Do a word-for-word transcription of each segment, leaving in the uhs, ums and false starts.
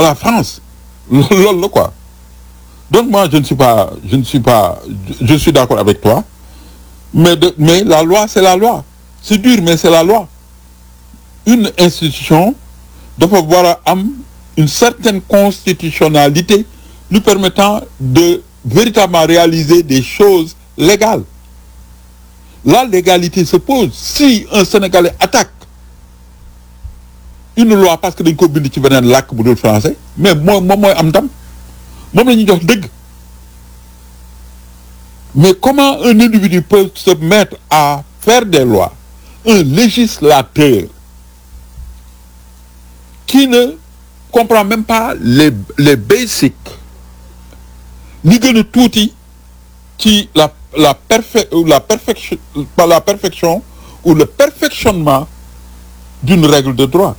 la France. Lol, quoi. Donc moi, je ne suis pas, je ne suis pas, je, je suis d'accord avec toi. Mais, de, mais la loi, c'est la loi. C'est dur, mais c'est la loi. Une institution doit avoir une certaine constitutionnalité lui permettant de véritablement réaliser des choses légales. La légalité se pose si un Sénégalais attaque une loi parce que dañ ko bind ci beneen làkk bu dul français, mais moi moi moi am tam moom la ñuy jox dëgg. Mais comment un individu peut se mettre à faire des lois, un législateur qui ne comprend même pas les les basics, ni gën a tuuti ci la la perfec la perfection par la perfection ou le perfectionnement d'une règle de droit.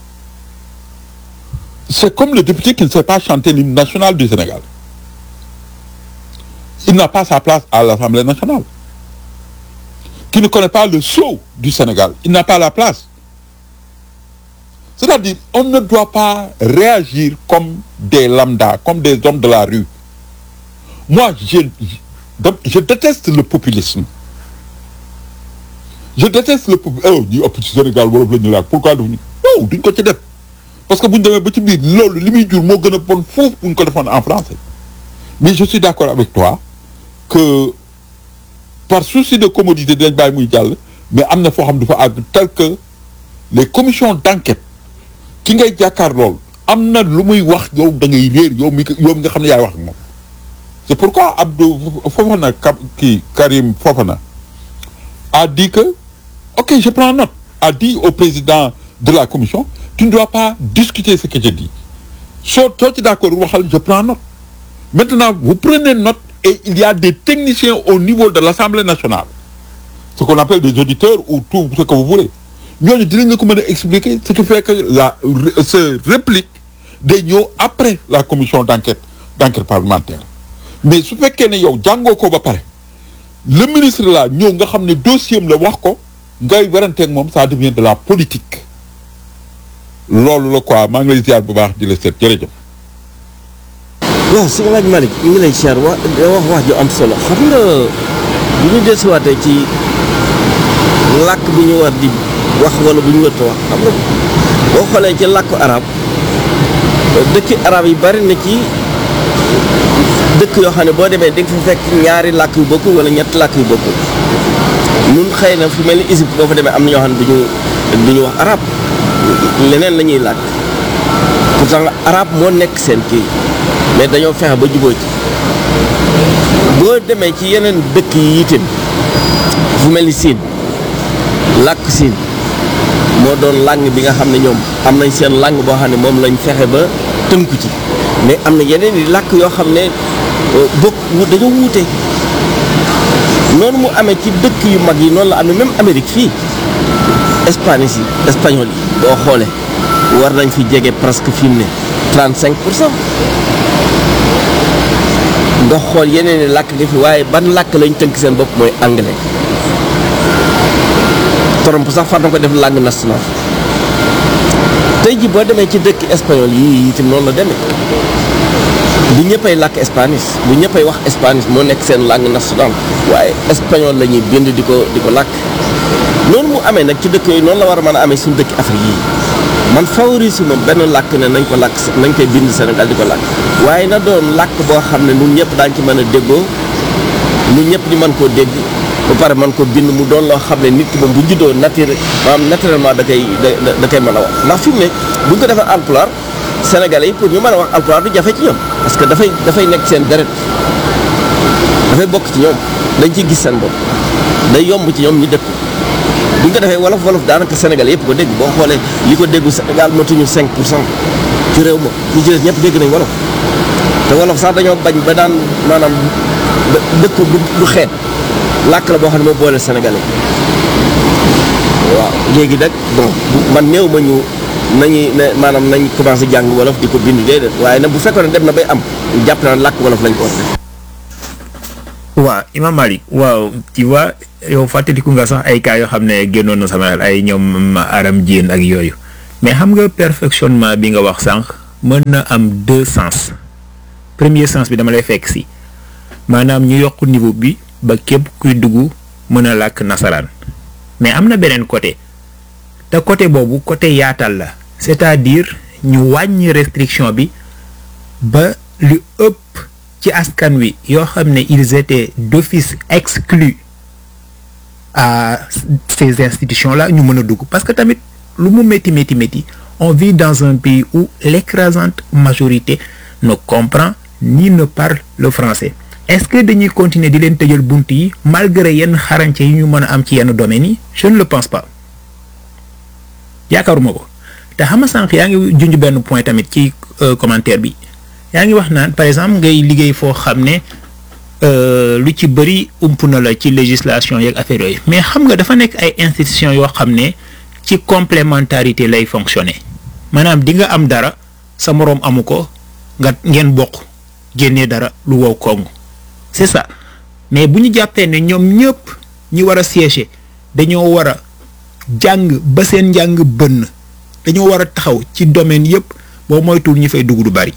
C'est comme le député qui ne sait pas chanter l'hymne national du Sénégal. Il n'a pas sa place à l'Assemblée nationale. Qui ne connaît pas le sceau du Sénégal, il n'a pas la place. C'est-à-dire, on ne doit pas réagir comme des lambda, comme des hommes de la rue. Moi, je, je, je déteste le populisme. Je déteste le populisme. Oh, du Sénégal, pourquoi nous? Non, d'une côté de. Parce que vous ne devez pas dire, lol, limite du mot gën a bon foofu pour nous défendre en français. Mais je suis d'accord avec toi que par souci de commodité de l'État mondial, mais amna fo xam dafa ag tel que les commissions d'enquête ki ngay jakar lol amna lu muy wax yow da ngay réer yow mi yow nga xamné yaay wax ak mom. C'est pourquoi Abdou Fofana qui Karim Fofana a dit que OK, je prends note, a dit au président de la commission, tu ne dois pas discuter ce que j'ai dit. So toi tu es d'accord, je prends note. Maintenant, vous prenez note et il y a des techniciens au niveau de l'Assemblée nationale, ce qu'on appelle des auditeurs ou tout ce que vous voulez. Nous allons expliquer ce qui fait que la se réplique des ñëw après la commission d'enquête d'enquête parlementaire. Mais ce fait que yow jango ko ba paré, le ministre là ñëw nga xamné dossier am la wax ko ngay wéranté ak mom, ça devient de la politique. Lolu la quoi, ma ngi lay ziar bu baax di la seet jërëjëf. waaw sëñ Alaaji Malick ñu ngi lay siyaar wax wax wax ju am solo xam nga bu ñu desuwaatee ci làkk bi ñu war di wax wala bu ñu wër wax xam nga boo xoolee ci làkku arab dëkki arab yi bari na ci dëkk yoo xam ne boo demee di nga fa fekk ñaari làkk yu bokkul wala ñetti làkk yu bokkul ñun xëy na fu mel ni Égypte boo fa demee am na ñoo xam ne duñu duñu wax arab leneen la ñuy làkk pourtant arab moo nekk seen kii mais dañoo fexe ba jubóo ci boo demee ci yeneen dëkk yi itam fu mel ni Siin làkk Siin moo doon langue bi nga xam ne ñoom am nañ seen langue boo xam ne moom lañ fexe ba tënku ci mais am na yeneen i làkk yoo xam ne bokk dañoo wuute noonu mu amee ci dëkk yu mag yi noonu la amee même Amérique fii Espagne yi espagnol yi boo xoolee war nañ fi jege presque fi mu ne trente-cinq pour cent nga xool yeneen i làkk nga fi waaye ban làkk lañ tënk seen bopp mooy anglais Trump sax far na ko def langue nationale tey ji boo demee ci dëkk espagnol yi itam noonu la demee bu ñëppay làkk espagnol bu ñëppay wax espagnol moo nekk seen langue nationale waaye espagnol la ñuy bind di ko di ko làkk noonu mu amee nag ci dëkk yooyu noonu la war a mën a amee suñu dëkk Afrique yi man favorise moom benn làkk ne nañ ko làkk nañ koy bind Sénégal di ko làkk waaye na doon làkk boo xam ne ñun ñëpp daañ ci mën a déggoo ñun ñëpp di mën koo dégg ba pare mën ko bind mu doon loo xam ne nit ki moom bu juddoo naturel maanaam naturellement da koy da da koy mën a wax ndax fi mu ne bu ñu ko defee alpulaar Sénégalais yi pour ñu mën a wax alpulaar du jafe ci ñoom parce que dafay dafay nekk seen deret dafay bokk ci ñoom dañ ciy gis seen bopp day yomb ci ñoom ñu dëkk bu ñu ko defee wolof wolof daanaka Sénégalais yëpp ko dégg boo xoolee li ko déggu Sénégal matuñu cinq pour cent ci réew ma ñu ci des ñëpp dégg nañ wolof te wolof sax dañoo bañ ba daan maanaam dëkk du xeet làkk la boo xam ne moo boole Sénégalais waaw léegi nag bon man néew ma ñu nañuy ne maanaam nañ commencé jàng wolof di ko bind déedéet waaye nag bu fekkoon ne dem na bay am jàpp naa làkk wolof lañ ko def. waaw Imam Malick waaw tu vois yow fàttaliku nga sax ay cas yoo xam ne génnoon na sama xel ay ñoom Aram Diène ak yooyu mais xam nga perfectionnement bi nga wax sànq mën na am deux sens. Premier sens bi dama lay fekk si maanaam ñu yokk niveau bi ba képp kuy dugg mën a làkk nasaraan mais am na beneen côté te côté boobu côté yaatal la c'est-à-dire ñu wàññi restriction bi ba lu ëpp ci askan wi yoo xam ne ils étaient d'office exclus à ces institutions là ñu mën a dugg parce que tamit lu mu métti métti métti on vit dans un pays où l'écrasante majorité ne comprend ni ne parle le français. Est-ce que dañuy continuer di leen tëjal bunt yi malgré yenn xarañte yi ñu mën a am ci yenn domaines yi? Je ne le pense pas yaakaaruma ko te xam nga sànq yaa ngi junj benn point tamit ci commentaire bi yaa ngi wax naan par exemple ngay liggéey foo xam ne lu ci bëri ump na la ci législation yeeg affaire yooyu mais xam nga dafa nekk ay institutions yoo xam ne ci complémentarité lay fonctionner maanaam di nga am dara sa moroom amu ko nga ngeen bokk génnee dara lu wow koŋŋ c'est ça mais bu ñu jàppee ne ñoom ñëpp ñi war a siéger dañoo war a jàng ba seen njàng bënn dañoo war a taxaw ci domaine yëpp boo moytuwul ñi fay dugg du bari.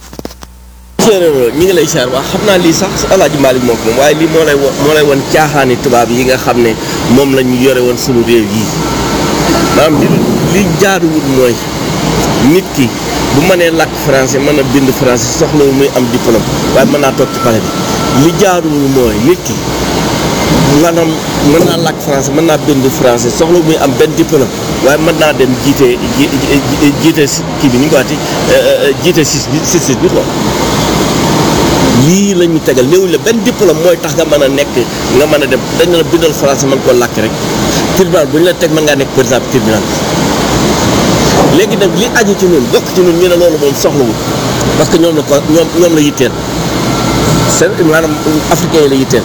séeréer ñi ngi lay siyaar wax xam naa lii sax Alaaji Malick moo ko moom waaye lii moo lay wo moo lay won caaxaani tubaab yi nga xam ne moom la ñu yore woon sunu réew yi maanaam li li jaaduwul mooy nit ki bu mënee làkk français mën a bind français soxla muy am diplôme waaye mën naa toog ci palais bi li jaaduwul mooy nit ki maanaam mën naa làkk français mën naa bind français soxla muy am benn diplôme waaye mën naa dem jiite jiite kii bi ni ñu ko waxati jiite sis bi sis bi quoi lii la ñu tegal néew la benn diplôme mooy tax nga mën a nekk nga mën a dem dañ la bindal français mën koo làkk rek tribunal bu ñu la teg mën ngaa nekk par exemple tribunal léegi nag li aju ci ñun bokk ci ñun ñu ne loolu moom soxlawul parce que ñoom la ko ñoom ñoom la yitteel seen maanaam africain yi la yitteel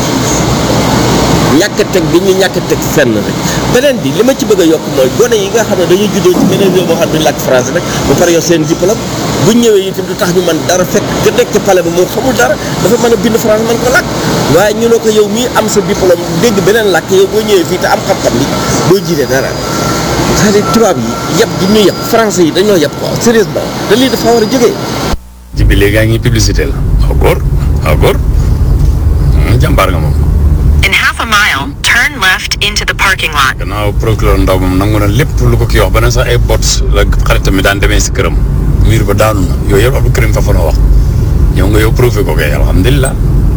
ñàkk a teg bi ñu ñàkk a teg fenn rek beneen bi li ma ci bëgg a yokk mooy gone yi nga xam ne dañuy juddoo ci beneen réew boo xam ne duñu làkk français rek ba pare yor seen diplôme buñ ñëwee itam du tax ñu mën dara fekk ka nekk ci palais ba moom xamul dara dafa mën a bind français mën ko làkk waaye ñu ne ko yow mii am sa diplôme dégg beneen làkk yow boo ñëwee fii te am xam-xam bi doo jiite dara c'est-à-dire tubaab yi yëpp di ñu yëpp français yi dañoo yëpp quoi sérieusement te lii dafa war a jógee. ji bi léegi yaa ngi publicité la waaw góor waaw góor jàmbaar nga moom. In half a mile, turn left into the parking lot. gannaaw procureur ndaw moom nangu na lépp lu ko kii wax ba ne sax ay bot la xaritam mi daan demee si këram miir ba daanu na yooyu yëpp Abdou Karim Fofana wax ñëw nga yow prouvé ko kay alhamdulilah.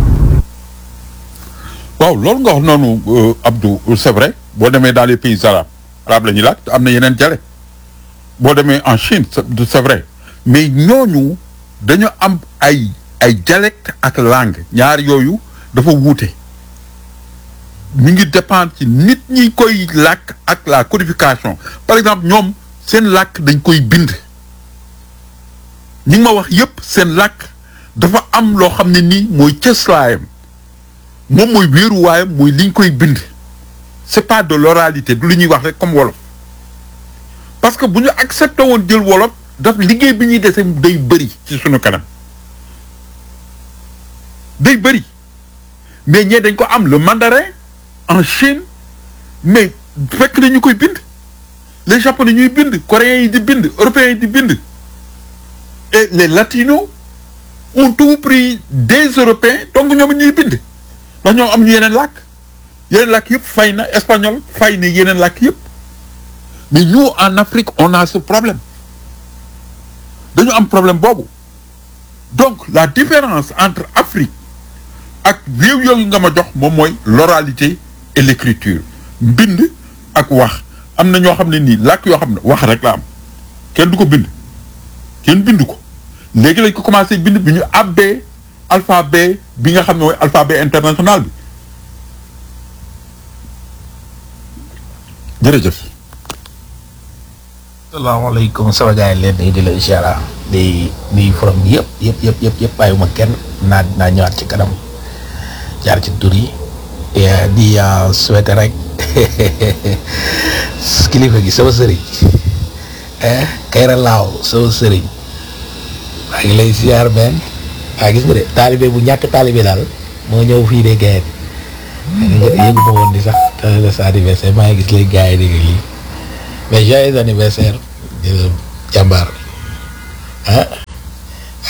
waaw loolu nga wax noonu Abdou c'est vrai boo demee dans les pays arabes arabes la ñuy laaj am na yeneen jale boo demee en Chine c'est vrai mais ñooñu dañu am ay ay dialecte ak langue ñaar yooyu dafa wuute mi ngi dépendre ci nit ñi koy làkk ak la codification par exemple ñoom seen làkk dañ koy bind ñi nga ma wax yépp seen làkk dafa am loo xam ne nii mooy cëslaayam moom mooy wéeruwaayam mooy liñ koy bind c'est pas de l'oralité du li ñuy wax rek comme wolof parce que bu ñu accepté woon jël wolof daf liggéey bi ñuy dese day bëri ci suñu kanam day bëri mais ñee dañ ko am le mandarin en Chine mais fekk na ñu koy bind les japonais ñuy bind coréens yi di bind européens yi di bind et les latinos ont tout pris des européens donc ñoom ñuy bind ndax ñoom am ñu yeneen làkk yeneen làkk yëpp fay na espagnol fay na yeneen làkk yëpp mais nous en Afrique on a ce problème dañu am problème boobu donc la différence entre Afrique ak réew yooyu nga ma jox moom mooy l'oralité et l'écriture bind ak wax am na ñoo xam ne nii làkk yoo xam ne wax rek la am kenn du ko bind kenn bind ko léegi lañ ko commencé bind bi ñu abbee alphabet bi nga xam ne mooy alphabet international bi jërëjëf. salaamaaleykum sama gars yi leen di la ziara di di forom bi yëpp yëpp yëpp yëpp yëpp bàyyiwuma kenn naa naa ñëwaat ci kanam jaar ci tur yi di souhaiter rek kilifa gi sama sëriñ Kayra Laaw sama sëriñ maa ngi lay ziar benn waa gis nga de taalibe bu ñàkk taalibe daal moo ñëw fii de gayen yëgu ma woon ni sax te la sa anniversaire maa ngi gis léegi gars yi dégg lii mais joyeux anniversaire jàmbaar ah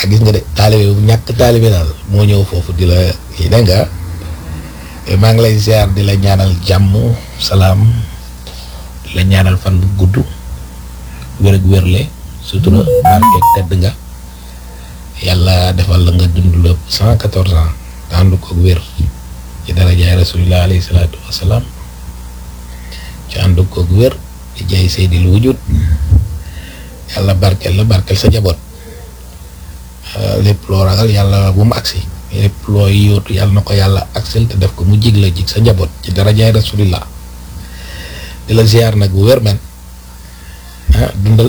ah gis nga de taalibe bu ñàkk taalibe daal moo ñëw foofu di la kii dégg nga maa ngi lay ziar di la ñaanal jàmm salaam di la ñaanal fan bu gudd wér ak wérle sutura barke tedd nga yàlla defal la nga dund la cent quatorze ans te ànd ko wér ci darajaay rasulillah alayhi salaatu wasalaam ci ànd ko wér di jaay seydil wujud yàlla barkel la barkel sa jaboot lépp loo ragal yàlla bu mu agsi lépp loo yóotu yàlla na ko yàlla agsel te def ko mu jig la jig sa njaboot ci darajaay rasulillah di la ziar nag bu wér men ah dundal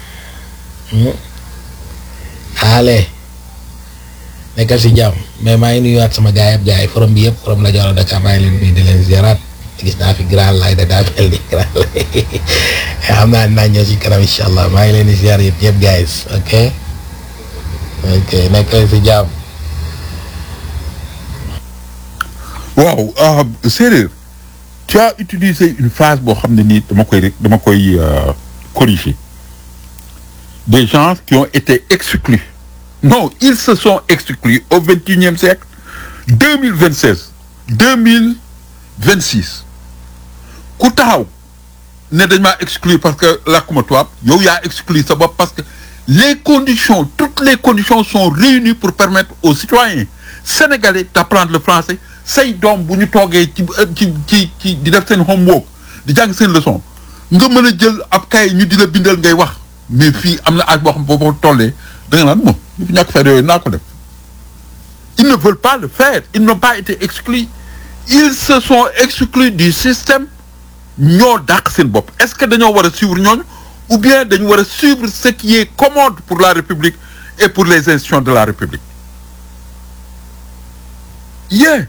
xaale nekkal si jàmm mais maa ngi nuyuwaat sama gaay ab gaay forom bi yëpp forom la Joola Dakar maa ngi leen nuyu di leen ziaraat gis naa fi grand lay da daa mel ni grand lay xam naa dinaa ñëw si kanam incha allah maa ngi leen di ziar yëpp yëpp guys ok ok nekkal si jàmm. waaw ah Séeréer tu as utilisé une phrase boo xam ne nii dama koy dama koy corriger des gens qui ont été exclus non ils se sont exclus au vingt et unième siècle deux mille vingt seize deux mille vingt six ku taxaw ne dañ maa exclure parce que làkkuma tubaab yow yaa exclure sa bopp parce que les conditions toutes les conditions sont réunies pour permettre aux citoyens sénégalais d'apprendre le français say doom bu ñu toogee ci ci ci ci di def seen homework di jàng seen leçon nga mën a jël ab kay ñu di la bindal ngay wax mais fii am na âge boo xam boo tollee da nga naan moom ñu fi ñàkk faire yooyu naa ko def ils ne veulent pas le faire ils n'ont pas été exclus ils se sont exclus du système ñoo dàq seen bopp est-ce que dañoo war a suivre ñooñu ou bien dañu war a suivre ce qui est commode pour la République et pour les institutions de la République yeah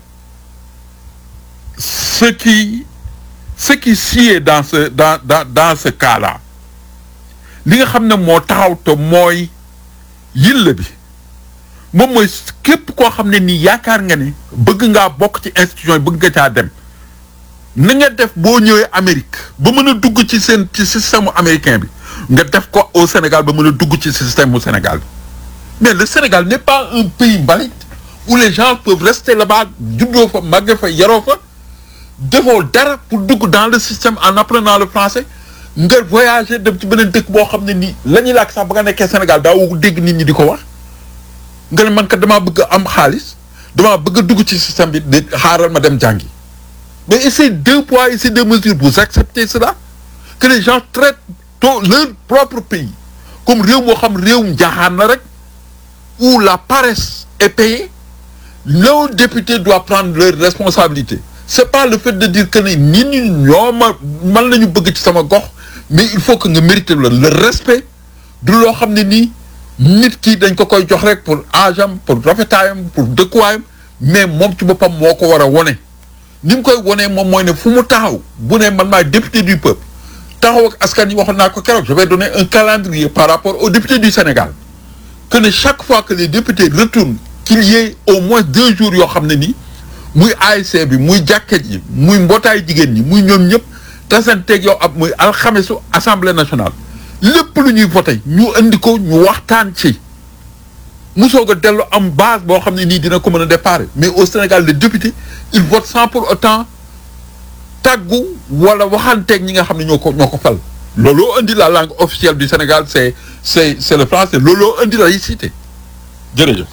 ce qui ce qui sied dans ce dans dans dans ce cas-là li nga xam ne moo taxaw te mooy yilla bi moom mooy képp koo xam ne nii yaakaar nga ne bëgg ngaa bokk ci institution yi bëgg nga caa dem na nga def boo ñëwee Amérique ba mën a dugg ci seen ci système américain bi nga def ko au Sénégal ba mën a dugg ci système mu Sénégal bi mais le Sénégal n'est pas un pays mbalit où les gens peuvent rester là-bas juddoo fa màgge fa yaroo fa defoo dara pour dugg dans le système en apprenant le français nga voyager dem ci beneen dëkk boo xam ne nii la ñuy làkk sax ba nga nekkee Sénégal daa woo dégg nit ñi di ko wax nga ne man kat damaa bëgg a am xaalis damaa bëgg a dugg ci système bi de xaaral ma dem jàngi mais c'est deux poids et c'est deux mesures vous acceptez cela que les gens traitent leur propre pays comme réew moo xam réewum jaaxaan la rek où la paresse est payée. Nos députés doivent prendre leurs responsabilités. C'est pas le fait de dire que ni ni ñoo ma man la ñu bëgg ci sama gox mais il faut que nga mériter le le respect du loo xam ne nii nit ki dañ ko koy jox rek pour âge am pour rafetaayam pour dëkkuwaayam mais moom ci boppam moo ko war a wone ni mu koy wonee moom mooy ne fu mu taxaw bu ne man maay député du peuple taxaw ak askan yi waxoon naa ko keroog je vais donner un calendrier par rapport aux députés du Sénégal que ne chaque fois que les députés retournent qu'il y ait au moins deux jours yoo xam ne nii muy A S C bi muy jàkket yi muy mbootaay jigéen ñi muy ñoom ñëpp tasanteeg yow ab muy alxamesu assemblée nationale lépp lu ñuy voté ñu indi ko ñu waxtaan ci mu soog a dellu am base boo xam ne nii dina ko mën a déparer mais au Sénégal les députés ils votent sans pour autant tàggu wala waxanteeg ñi nga xam ne ñoo ko ñoo ko fal looloo indi la langue officielle du Sénégal c'est c'est c'est le français looloo indi la laïcité jërëjëf.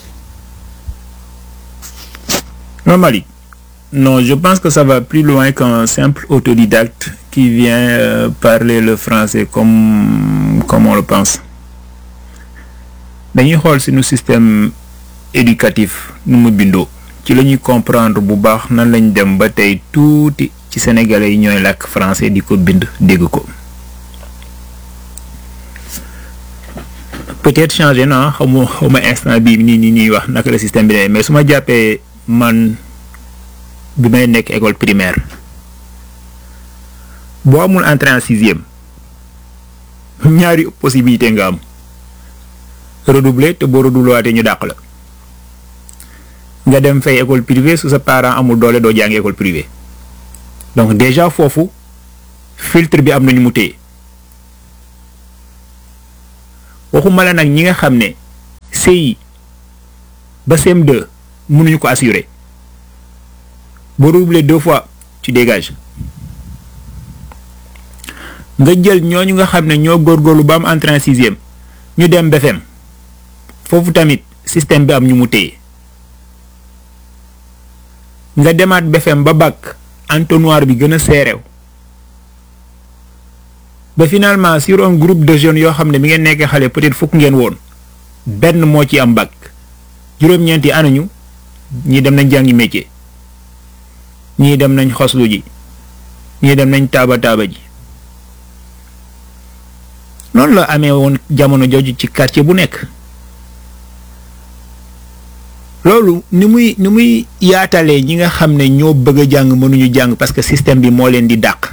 Non, Malik. Non, je pense que ça va plus loin qu'un simple autodidacte qui vient euh, parler le français comme, comme on le pense. Dañuy xool ci nu système éducatif nu mu bindoo ci la ñuy comprendre bu baax nan lañ dem ba tey tuuti ci sénégalais yi ñooy làkk français di ko bind dégg ko. Peut-être changé na xamu xawma instant bii nii nii ñuy wax naka la système bi demee mais su ma jàppee man bi may nekk école primaire boo amul entrée en sixième ñaari possibilité nga am redoubler te boo redoubler waatee ñu dàq la nga dem fay école privée su sa parent amul doole doo jàng école privée donc déjà foofu filtre bi am nañu mu téye waxuma la nag ñi nga xam ne C I ba C M deux mënuñu ko assurer boo redoubler deux fois tu dégages nga jël ñooñu nga xam ne ñoo góorgóorlu ba am entrée en sixième ñu dem B F M foofu tamit système bi am ñu mu téye nga demaat B F M ba bac entonnoir bi gën a seerew ba finalement sur un groupe de jeunes yoo xam ne bi ngeen nekkee xale peut-être fukk ngeen woon benn moo ci am bac juróom-ñeenti anañu ñii dem nañ jàngi métier ñii dem nañ xoslu ji ñii dem nañ taaba taaba ji noonu la amee woon jamono jooju ci quartier bu nekk loolu ni muy ni muy yaatalee ñi nga xam ne ñoo bëgg a jàng mënuñu jàng parce que système bi moo leen di dàq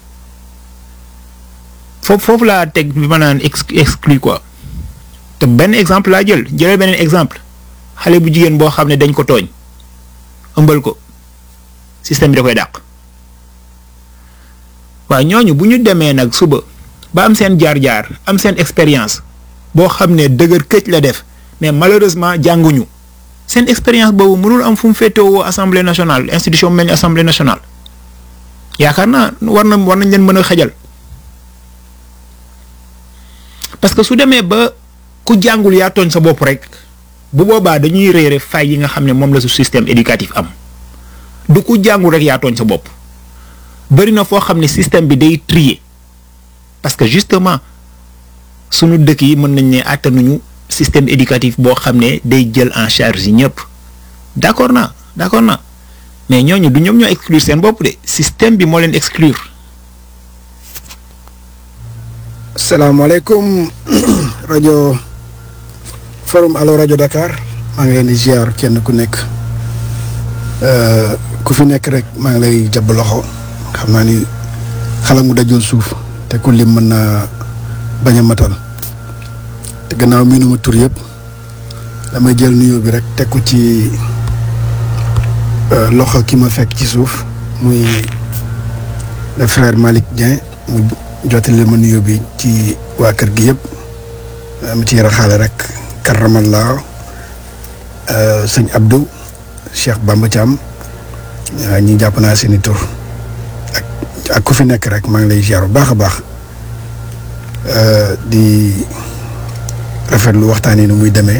foofu foofu laa teg bi ma naan ex exclu quoi te benn exemple laa jël jëlee beneen exemple xale bu jigéen boo xam ne dañ ko tooñ ëmbal ko système bi da koy dàq waaw ñooñu bu ñu demee nag suba ba am seen jaar-jaar am seen expérience boo xam ne dëgër këcc la def mais malheureusement jànguñu seen expérience boobu mënul am fu mu féetewoo assemblée nationale institution mel ni assemblée nationale yaakaar naa war na war nañ leen mën a xajal parce que su demee ba ku jàngul yaa tooñ sa bopp rek bu boobaa dañuy réere fay yi nga xam ne moom la su système éducatif am du ku jàngul rek yaa tooñ sa bopp bëri na foo xam ne système bi day trier parce que justement sunu dëkk yi mën nañ ne àttanuñu système éducatif boo xam ne day jël en charge yi ñëpp d'accord naa d'accord naa mais ñooñu du ñoom ñoo exclure seen bopp de système bi moo leen exclure. salaamaaleykum rajo forum Allo rajo Dakar maa ngi leen di ziar kenn ku nekk ku fi nekk rek maa ngi lay jàpp loxo xam naa ni xala mu dajul suuf te ku lim mën naa bañ a matal te gannaaw miinu ma tur yëpp damay jël nuyoo bi rek teg ko ci loxo ki ma fekk ci suuf muy le frère Malick Dieng mu jottali ma nuyoo bi ci waa kër gi yëpp mu ci raxaale rek karamallah sëñ Abdou Cheikh Bamba Thiam ñi jàpp naa seeni tur ak ak ku fi nekk rek maa ngi lay ziar bu baax a baax di rafetlu waxtaan yi nu muy demee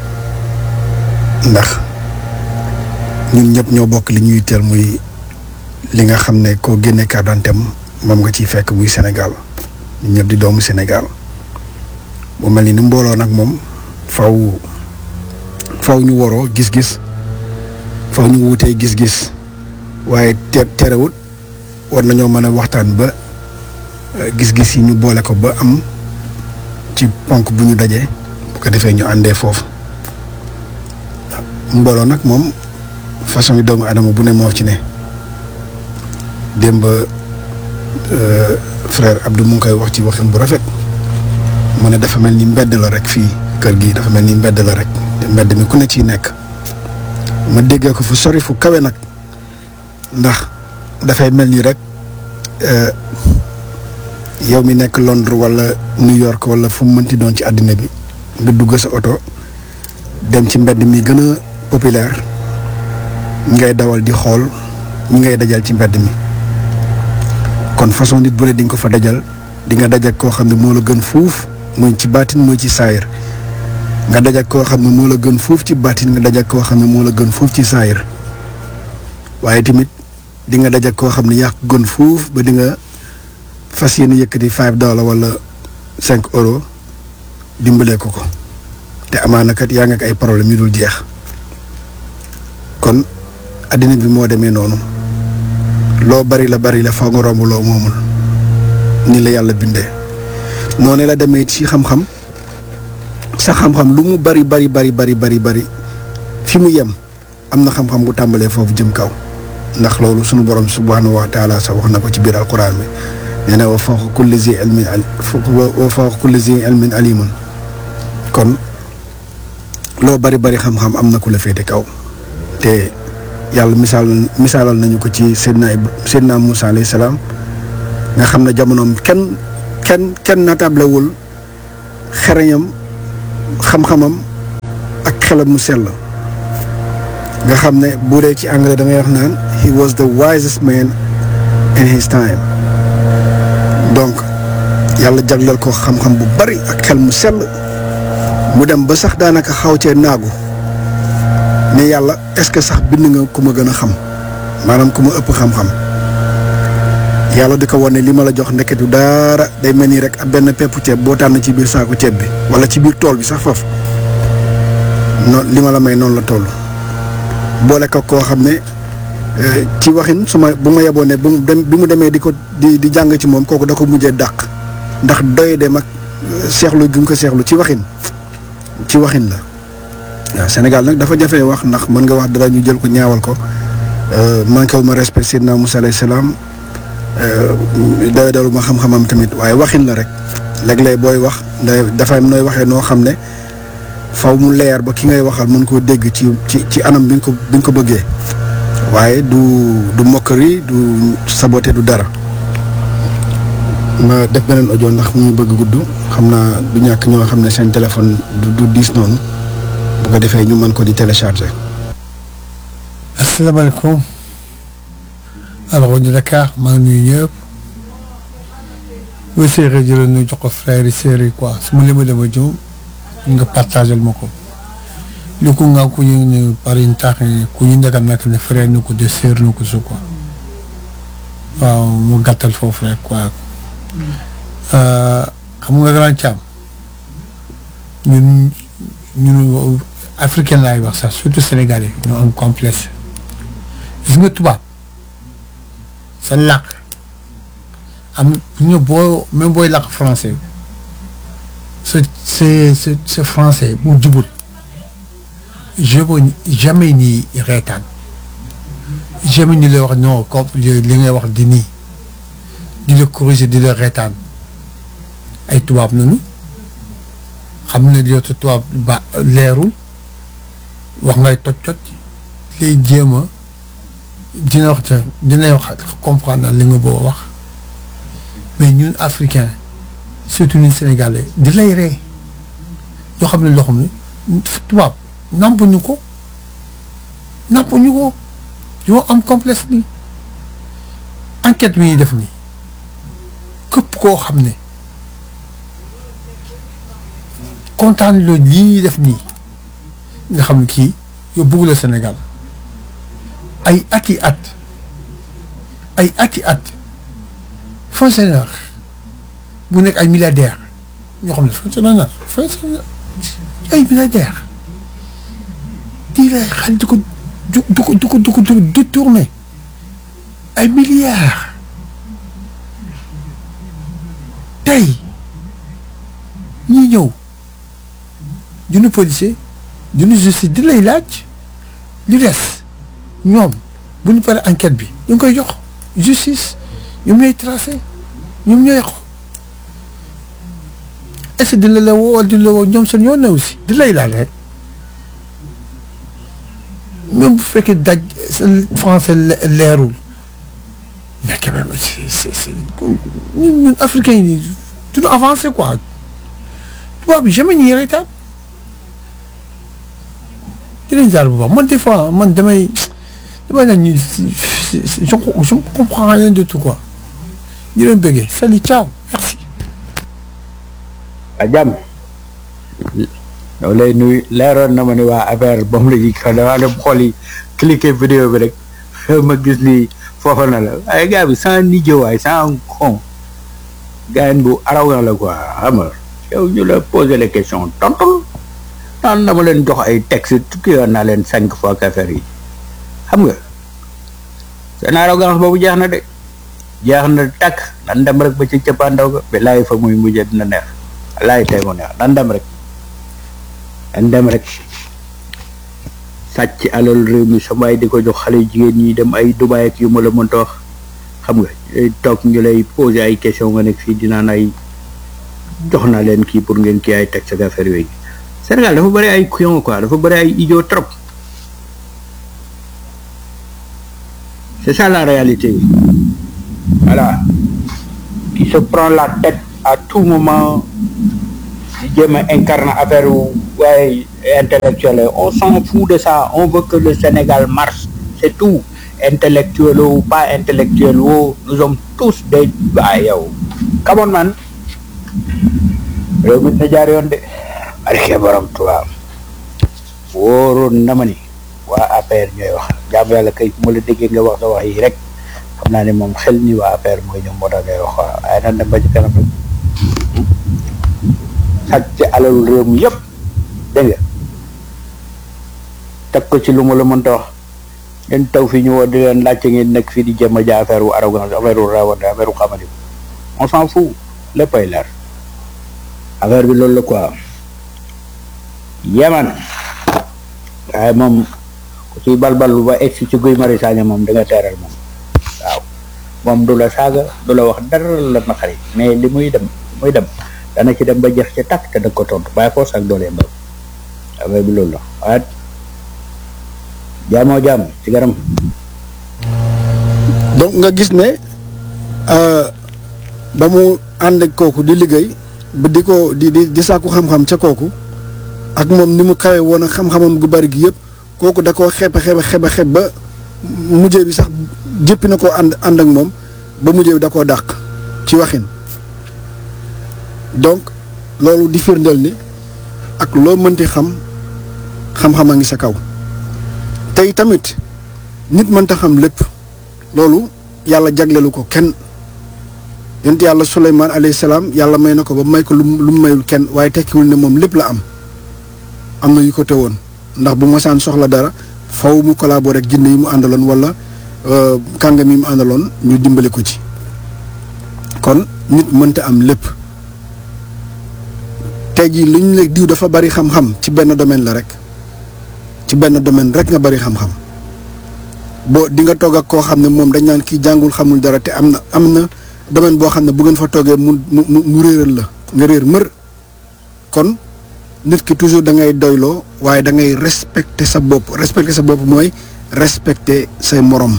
ndax ñun ñëpp ñoo bokk li ñuy teel muy li nga xam ne koo génne carte d'identité moom nga ciy fekk muy Sénégal ñun ñëpp di doomu Sénégal bu mel ni ni mbooloo nag moom faw faw ñu waroo gis-gis faw ñu wutee gis-gis waaye te terewut war nañoo mën a waxtaan ba gis-gis yi ñu boole ko ba am ci ponk bu ñu dajee bu ko defee ñu àndee foofu mbooloo nag moom façon yi doomu adama bu ne moo ci ne démb frère Abdou mu ngi koy wax ci waxin bu rafet mu ne dafa mel ni mbedd la rek fii kër gi dafa mel ni mbedd la rek te mbedd mi ku ne ciy nekk ma déggee ko fu sori fu kawe nag ndax dafay mel ni rek yow mi nekk Londres wala New York wala fu mu mënti doon ci àddina bi nga dugg sa oto dem ci mbedd mi gën a populaire ngay dawal di xool ñi ngay dajal ci mbedd mi kon façon nit bu ne di nga ko fa dajal di nga dajak koo xam ne moo la gën fuuf muy ci baatin muy ci saayir nga dajak koo xam ne moo la gën fuuf ci baatin nga dajak koo xam ne moo la gën fuuf ci saayir waaye tamit di nga dajak koo xam ne yaa ko gën fuuf ba di nga fas yéene yëkkati five dollars wala cinq euros dimbalee ko ko te amaana kat yaa nga ak ay problème yu dul jeex kon addina bi moo demee noonu loo bari la bari la foo nga romb loo moomul ni la yàlla bindee noonu la demee ci xam-xam sa xam-xam lu mu bari bari bari bari bari bari fi mu yem am na xam-xam bu tàmbalee foofu jëm kaw ndax loolu sunu borom subhanahu wa taala sax wax na ko ci biir alquran bi nee na wa fawqa kulli zi ilmin wa fawqa kulli zi ilmin alimun kon loo bari bari xam-xam am na ku la féete kaw te yàlla misaal misaalal nañu ko ci Seydina Seydina Moussa alayhi salaam nga xam ne jamonoom kenn kenn kenn natablewul xereñam xam-xamam ak xelam mu sell nga xam ne bu dee ci anglais da ngay wax naan he was the wisest man in his time donc yàlla jagleel ko xam-xam bu bari ak xel mu sell mu dem ba sax daanaka xaw cee naagu ne yàlla est-ce que sax bind nga ku ma gën a xam maanaam ku ma ëpp xam-xam yàlla di ko wane li ma la jox ndeketu dara day mel ni rek ab benn peppu ceeb boo tànn ci biir saako ceeb bi wala ci biir tool bi sax foofu noonu li ma la may noonu la toll boole ko koo xam ne ci waxin su ma bu ma yeboo ne bu mu dem bi mu demee di ko di di jàng ci moom kooku da ko mujjee dàq ndax doy dem ak seexlu gi mu ko seexlu ci waxin ci waxin la waaw Sénégal nag dafa jafee wax ndax mën nga wax dara ñu jël ko ñaawal ko manqué wu ma respect Seydina Moussa alayhi salaam doy dalu ma xam-xamam tamit waaye waxin la rek léeg-léeg booy wax dafa am nooy waxee noo xam ne faw mu leer ba ki ngay waxal mën koo dégg ci ci ci anam bi nga ko bi nga ko bëggee waaye du du mokkari du saboté du dara ma def beneen audio ndax mu bëgg gudd xam naa du ñàkk ñoo xam ne seen téléphone du du diis noonu bu ko defee ñu mën ko di télécharger. asalaamaaleykum alors rajo Dakar maa ngi nuyu ñëpp bu séeréer jëloon ñu jox ko frère yi sœurs yi quoi su ma leen dama jëm nga partagé ma ko lu ko nga ku ñu ne par une tax ku ñu ndekam nag ne frère nu ko de sœur nu ko su quoi waaw mu gàttal foofu rek quoi xam nga grand Thiam ñun ñun africain laay wax sax surtout sénégalais ñoo am complexe gis nga tubaab sa làkk am ñu boo même booy làkk français ce c'est c'est c'est français bu jubul je veux jamais ni reetaan jamais ni la wax non comme li ngay wax di nii di la corriger di la reetaan ay tubaab nañu xam ne yow tubaab ba leerul wax ngay toj toj lay jéem a dina wax te dina wax comprendre li nga boo wax mais ñun africain surtout ñun sénégalais di lay ree yoo xam ne loo xam ne tubaab nampuñu ko nampuñu ko yoo am complexe bi enquête bi ñuy def nii képp koo xam ne kontaan loolu lii ñuy def nii nga xam ne kii yow bëgg la Sénégal ay ati at ay ati at fonctionnaire bu nekk ay milliardaire ñoo xam ne fonctionnaire fonctionnaire ay milliardaire di la xel di ko du du ko du ko du ko détourné ay milliards tey ñi ñëw duñu policier duñu justice di lay laaj li des ñoom bu ñu paree enquête bi ñu ngi koy jox justice ñoom ñooy tracé ñoom ñooy xo est-ce que dina la woo dina la woo ñoom seen yoon na aussi di lay laaj rek même bu fekkee daj français leerul mais quand même c'est c'est c'est ñun ñun africains yi duñu avancé quoi tubaab bi jamais ñuy reetaan dinañ jaar bu baax man des fois man damay damay naan ñu je je comprends rien de tout quoi ñu leen bëggee salut ciao merci. a jàmm yow lay nuyu leeroon na ma ni waa affaire ba mu la ji xam damaa dem xool yi cliquer vidéo bi rek ma gis ni foofa na la ay gars bi sans nijo waay sans con gars bu araw na la quoi xam nga yow ñu la poser les questions tontul naan dama leen jox ay texte tukki yoon naa leen cinq fois affaire yi xam nga seen arrogance boobu jeex na de jeex na takk nan dem rek ba ci cëppaandaw ga bi laay fa muy mujjee dina neex laay tey mu neex nan dem rek nan dem rek sàcc alal réew mi sa baay di ko jox xale jigéen ñi dem ay Dubaay ak yu ma la mënta wax xam nga toog ñu lay poser ay question nga nekk fii dinaan ay jox naa leen kii pour ngeen kii ay texte ak affaire yooyu Sénégal dafa bëri ay couillon quoi dafa bëri ay idiot trop c'est ça la réalité voilà qui se prend la tête à tout moment jéem a incarner affaire waaye intellectuel on s'en fout de ça on veut que le Sénégal marche c'est tout intellectuel ou pas intellectuel ou nous sommes tous des waay yow come on man réew mi na jaar yoon de barke borom tubaab wóoroon na ma ni waa A P R ñooy wax jàmm yàlla kay fu ma la déggee nga wax sa wax yi rek xam naa ne moom xel ni waa A P R mooy ñoom moo tax ngay wax waaw waaye nan dem ba ci kanam rek sàcc alalu réew mi yëpp dégg nga teg ko ci lu ma la mënta wax ngeen taw fi ñu woo di leen laajte ngeen nekk fii di jéem a jaa affaire wu arrogance affaire wu rawante affaire wu xamadi on s'en fout léppay leer affaire bi loolu la quoi yeman waaye moom ku ciy balballu ba egsi ci Guy Marius Sagna moom da nga teeral moom waaw moom du la saaga du la wax dara la naqari mais li muy dem muy dem dana ci dem ba jeex ci tàkk te da ko tontu bàyyi force ak doole mbal affaire bi loolu la waaye jaamoo jaam ci garam donc nga gis ne ba mu ànd ak kooku di liggéey ba di ko di di di sàkku xam-xam ca kooku ak moom ni mu kawe woon ak xam-xamam gu bari gi yëpp kooku da koo xeeb a xeeb a xeeb a xeeb ba mujjee bi sax jëppi na koo ànd ànd ak moom ba mujjee bi da koo dàq ci waxin donc loolu di firndeel ni ak loo mënti xam xam-xam a ngi sa kaw tey tamit nit mënta xam lépp loolu yàlla jaglelu ko kenn yonent yàlla Suleymaan alayhi salaam yàlla may na ko ba may ko lu lu mu mayul kenn waaye tekkiwul ne moom lépp la am am na yu ko teewoon ndax bu masaan soxla dara faw mu collaborer ak jinne yi mu àndaloon wala kàngam yi mu àndaloon ñu dimbali ko ci kon nit mënta am lépp tey jii li ñu ne diw dafa bari xam-xam ci benn domaine la rek ci benn domaine rek nga bari xam-xam boo di nga toog ak koo xam ne moom dañ naan kii jàngul xamul dara te am na am na domaine boo xam ne bu ngeen fa toogee mu mu mu réeral la nga réer mër kon nit ki toujours da ngay doyloo waaye da ngay respecter sa bopp respecter sa bopp mooy respecter say morom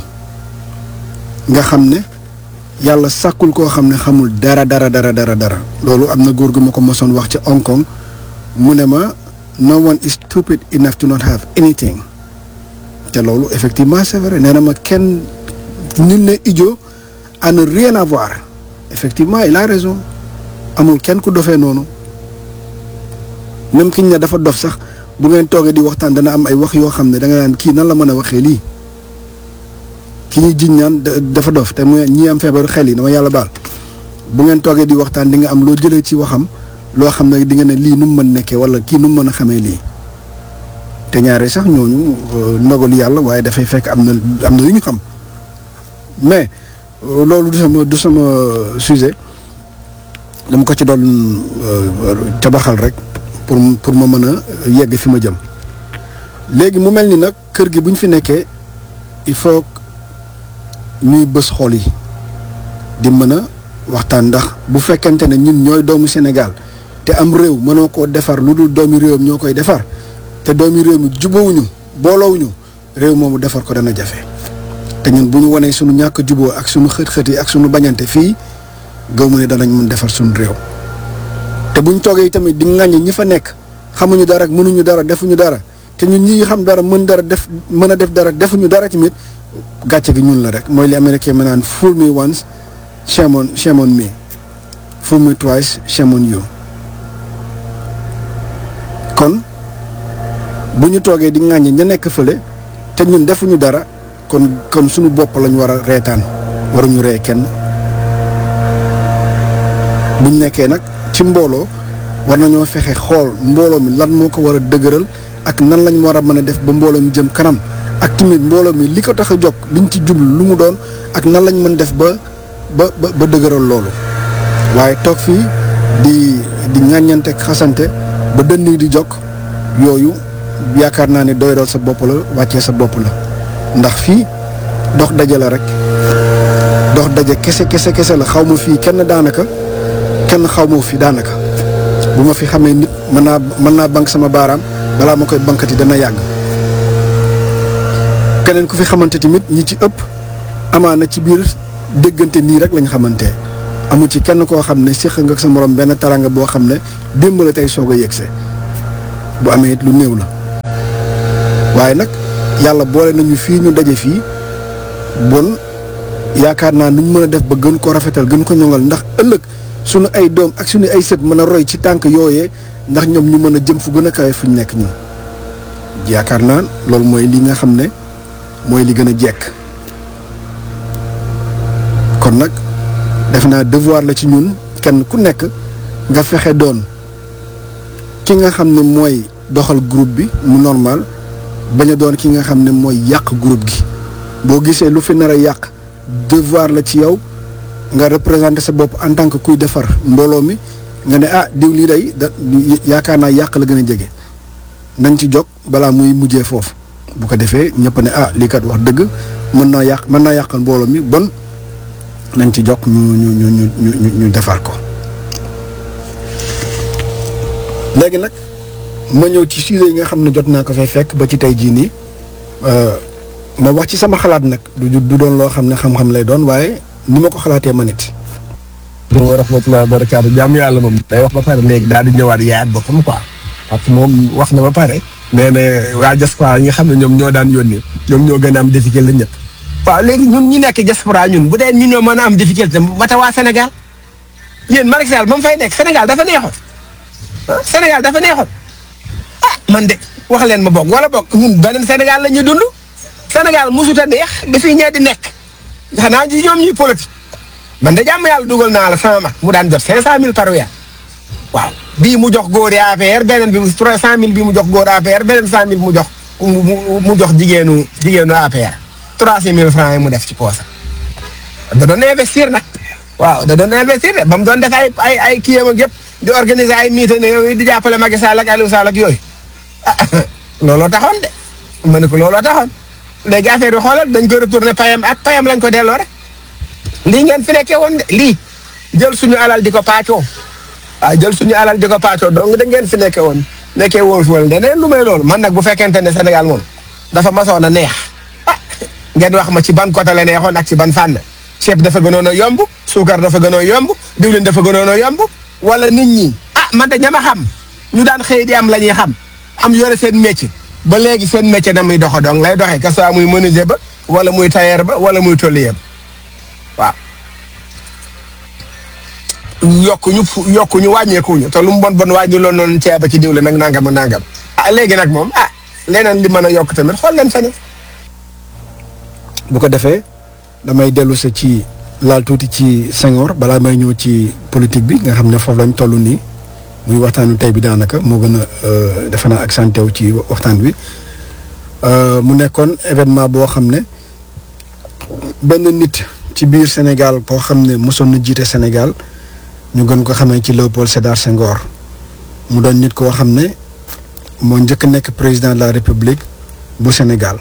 nga xam ne yàlla sàkkul koo xam ne xamul dara dara dara dara dara loolu am na góor gu ma ko mosoon wax ci Hong Kong mu ne ma no one is stupid enough to not have anything te loolu effectivement c'est vrai nee na ma kenn nit ne idiot à ne rien avoir effectivement il a raison amul kenn ku dofee noonu même ki ñu ne dafa dof sax bu ngeen toogee di waxtaan dana am ay wax yoo xam ne da nga naan kii nan la mën a waxee lii ki ñuy jiñ naan dafa dof te mu ñi am feebaru xel yi dama yàlla baal bu ngeen toogee di waxtaan di nga am loo jëlee ci waxam loo xam ne di nga ne lii nu mu mën nekkee wala kii nu mu mën a xamee lii te ñaare sax ñooñu ndogalu yàlla waaye dafay fekk am na am na yu ñu xam mais loolu du sama du sama sujet dama ko ci doon tabaxal rek pour pour ma mën a yegg fi ma jëm léegi mu mel ni nag kër gi bu ñu fi nekkee il faut ñuy bës xol yi di mën a waxtaan ndax bu fekkente ne ñun ñooy doomu Sénégal te am réew mënoo koo defar lu dul doomi réewam ñoo koy defar te doomi réew mi jubóowuñu booloowuñu réew moomu defar ko dana jafe te ñun bu ñu wanee suñu ñàkk juboo ak suñu xët-xët yi ak suñu bañante fii gaw mu ne danañ mën defar suñu réew te buñ toogee tamit di ŋàññi ñi fa nekk xamuñu dara mënuñu dara defuñu dara te ñun ñi xam dara mën dara def mën a def dara defuñu dara tamit gàcce gi ñun la rek mooy li américain ma naan fool me once shame on shame on me fool me twice shame on you kon bu ñu toogee di ŋàññi ña nekk fële te ñun defuñu dara kon kon suñu bopp lañ war a reetaan waruñu ree kenn buñ nekkee nag ci mbooloo war nañoo fexe xool mbooloo mi lan moo ko war a dëgëral ak nan lañ war a mën a def ba mbooloo mi jëm kanam ak tamit mbooloo mi li ko tax a jóg liñ ci jublu lu mu doon ak nan lañ mën def ba ba ba dëgëral loolu waaye toog fii di di ŋàññante ak xasante ba dënn yi di jokk yooyu yaakaar naa ne doy dal sa bopp la wàccee sa bopp la ndax fii dox daje la rek dox daje kese kese kese la xaw ma fii kenn daanaka kenn xaw ma fi daanaka bu ma fi xamee nit mën naa mën naa bank sama baaraam balaa ma koy bankati dana yàgg keneen ku fi xamante tamit ñi ci ëpp amaana ci biir déggante nii rek lañ xamante amu ci kenn koo xam ne séq nga ak sa morom benn taranga boo xam ne démb la tey soog a yegse bu amee it lu néew la waaye nag yàlla boole nañu fii ñu daje fii bon yaakaar naa nuñ mën a def ba gën ko rafetal gën ko ñoŋal ndax ëllëg suñu ay doom ak suñu ay sët mën a roy ci tànk yooyee ndax ñoom ñu mën a jëm fu gën a kawe fu ñu nekk ñun yaakaar naa loolu mooy li nga xam ne mooy li gën a jekk kon nag def naa devoir la ci ñun kenn ku nekk nga fexe doon ki nga xam ne mooy doxal groupe bi mu normal bañ a doon ki nga xam ne mooy yàq groupe gi boo gisee lu fi nar a yàq devoir la ci yow nga représenter sa bopp en tant que kuy defar mbooloo mi nga ne ah diw lii day da yaakaar naa yàq la gën a jege nañ ci jóg balaa muy mujjee foofu bu ko defee ñëpp ne ah lii kat wax dëgg mën naa yàq mën naa yàqal mbooloo mi bon nañ ci jóg ñu ñu ñu ñu ñu ñu defar ko. léegi nag ma ñëw ci sujet yi nga xam ne jot naa ko fay fekk ba ci tey jii nii ma wax ci sama xalaat nag du du doon loo xam ne xam-xam lay doon waaye ni ma ko xalaatee ma nit. wa rahmatulah barakaatu jàmm yàlla moom day wax ba pare léegi daal di ñëwaat yaayat boppam quoi parce que moom wax na ba pare nee na waa diaspora yi nga xam ne ñoom ñoo daan yónnee ñoom ñoo gën a am difficulté la ñëpp. waaw léegi ñun ñi nekk diaspora ñun bu dee ñun ñoo mën a am difficulté mata waa Sénégal yéen Macky Sall ba mu fay nekk Sénégal dafa neexoon Sénégal dafa neexoon ah man de wax leen ma bokk wala bokk ñun beneen Sénégal la ñuy dund Sénégal mosut a neex bi fi ñee di nekk xanaa ci ñoom ñuy politique man de jàmm yàlla dugal naa la sama mag mu daan jot cinq cent mille par weer waaw bii mu jox góor yi A P R beneen bi mu trois cent mille bii mu jox góor A P R beneen cent mille mu jox mu mu jox jigéenu jigéenu A P R trois cent mille francs yi mu def ci poosam da doon investir nag waaw da doon investir de ba mu doon def ay ay ay kii ak yëpp di organiser ay meeting yooyu di jàppale Macky Sall ak Aliou Sall ak yooyu ah looloo taxoon de ma ne ko looloo taxoon léegi affaire bi xoolal dañ ko retourné payam ak payam lañ ko delloo rek lii ngeen fi nekkee woon de lii jël suñu alal di ko paacoo waaw jël suñu alal di ko paacoo donc da ngeen fi nekkee woon nekkee woon fi woon leneen lu may loolu man nag bu fekkente ne Sénégal moom dafa masoon a neex ah ngeen wax ma ci ban côté la neexoon ak ci ban fànn ceeb dafa gënoon a yomb suukar dafa gënoon a yomb diwlin dafa gënoon a yomb wala nit ñi ah man de ñama xam ñu daan xëy di am la ñuy xam am yore seen métier ba léegi seen métier na muy doxa dong lay doxee que ça muy menuisier ba wala muy tailleur ba wala muy tôlier ba waaw yokkuñu yokkuñu wàññeekuñu te lu mu bon bon wàññi loolu noonu ceeba ci diwle nag nangam a nangam ah léegi nag moom ah leneen li mën a yokk tamit xool leen feneen. bu ko defee damay dellu sa ci laal tuuti ci Senghor balaa may ñëw ci politique bi nga xam ne foofu lañ toll nii muy waxtaanu tey bi daanaka moo gën a defe naa accenté wu ci waxtaan bi mu nekkoon événement boo xam ne benn nit ci biir Sénégal boo xam ne mosoon na jiite Sénégal ñu gën ko xamee ci Léopold Sédar Senghor mu doon nit koo xam ne moo njëkk nekk président de la République bu Sénégal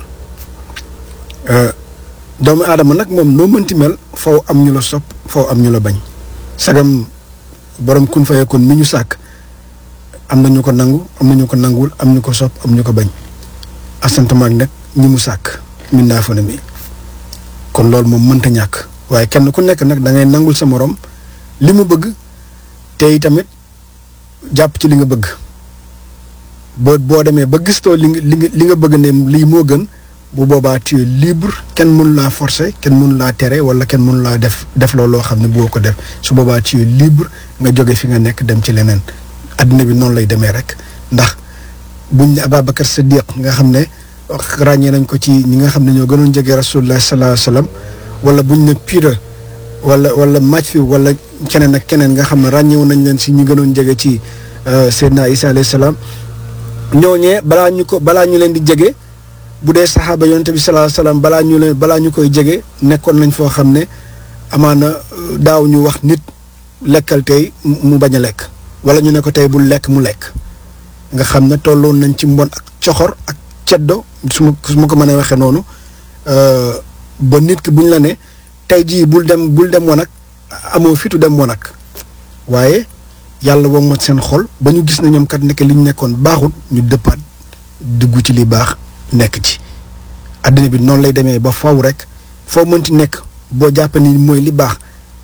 doomu aadama nag moom noo mënti mel faw am ñu la sopp faw am ñu la bañ sagam borom kun fayakun mi ñu sàkk am na ñu ko nangu am na ñu ko nanguwul am ñu ko sopp am ñu ko bañ asantamaak nag ñi mu sàkk min naa fa ne mi kon loolu moom mënta ñàkk waaye kenn ku nekk nag da ngay nangul sa morom li mu bëgg te tamit jàpp ci li nga bëgg boo boo demee ba gistoo li nga li nga li nga bëgg ne lii moo gën bu boobaa tu es libre kenn mënu laa forcer kenn mënu laa tere wala kenn mënu laa def def loolu loo xam ne boo ko def su boobaa tu es libre nga jóge fi nga nekk dem ci leneen adduna bi noonu lay demee rek ndax buñ ne Ababacar Siddiq nga xam ne ràññee nañ ko ci ñi nga xam ne ñoo gënoon jege rasulullah sallallahu alayhi wasallam wala buñ ne Pire wala wala Mathieu wala keneen ak keneen nga xam ne ràññewoon nañ leen si ñu gënoon jege ci Seydina Isa alayhi salaam ñooñee balaa ñu ko balaa ñu leen di jege. bu dee saxaaba yonent bi sallallahu alayhi wasallam balaa ñu leen balaa ñu koy jege nekkoon nañ foo xam ne amaana daaw ñu wax nit lekkal tey mu bañ a lekk wala ñu ne ko tey bul lekk mu lekk nga xam ne tolloon nañ ci mbon ak coxor ak ceddo su ma su ma ko mën a waxee noonu ba nit ki buñ la ne tey jii bul dem bul dem wanag amoo fitu dem wanag waaye yàlla woo ma seen xol ba ñu gis ne ñoom kat nekk li ñu nekkoon baaxul ñu dëppaat dugg ci li baax. nekk ci àddina bi noonu lay demee ba faw rek foo mënti nekk boo jàpp ni mooy li baax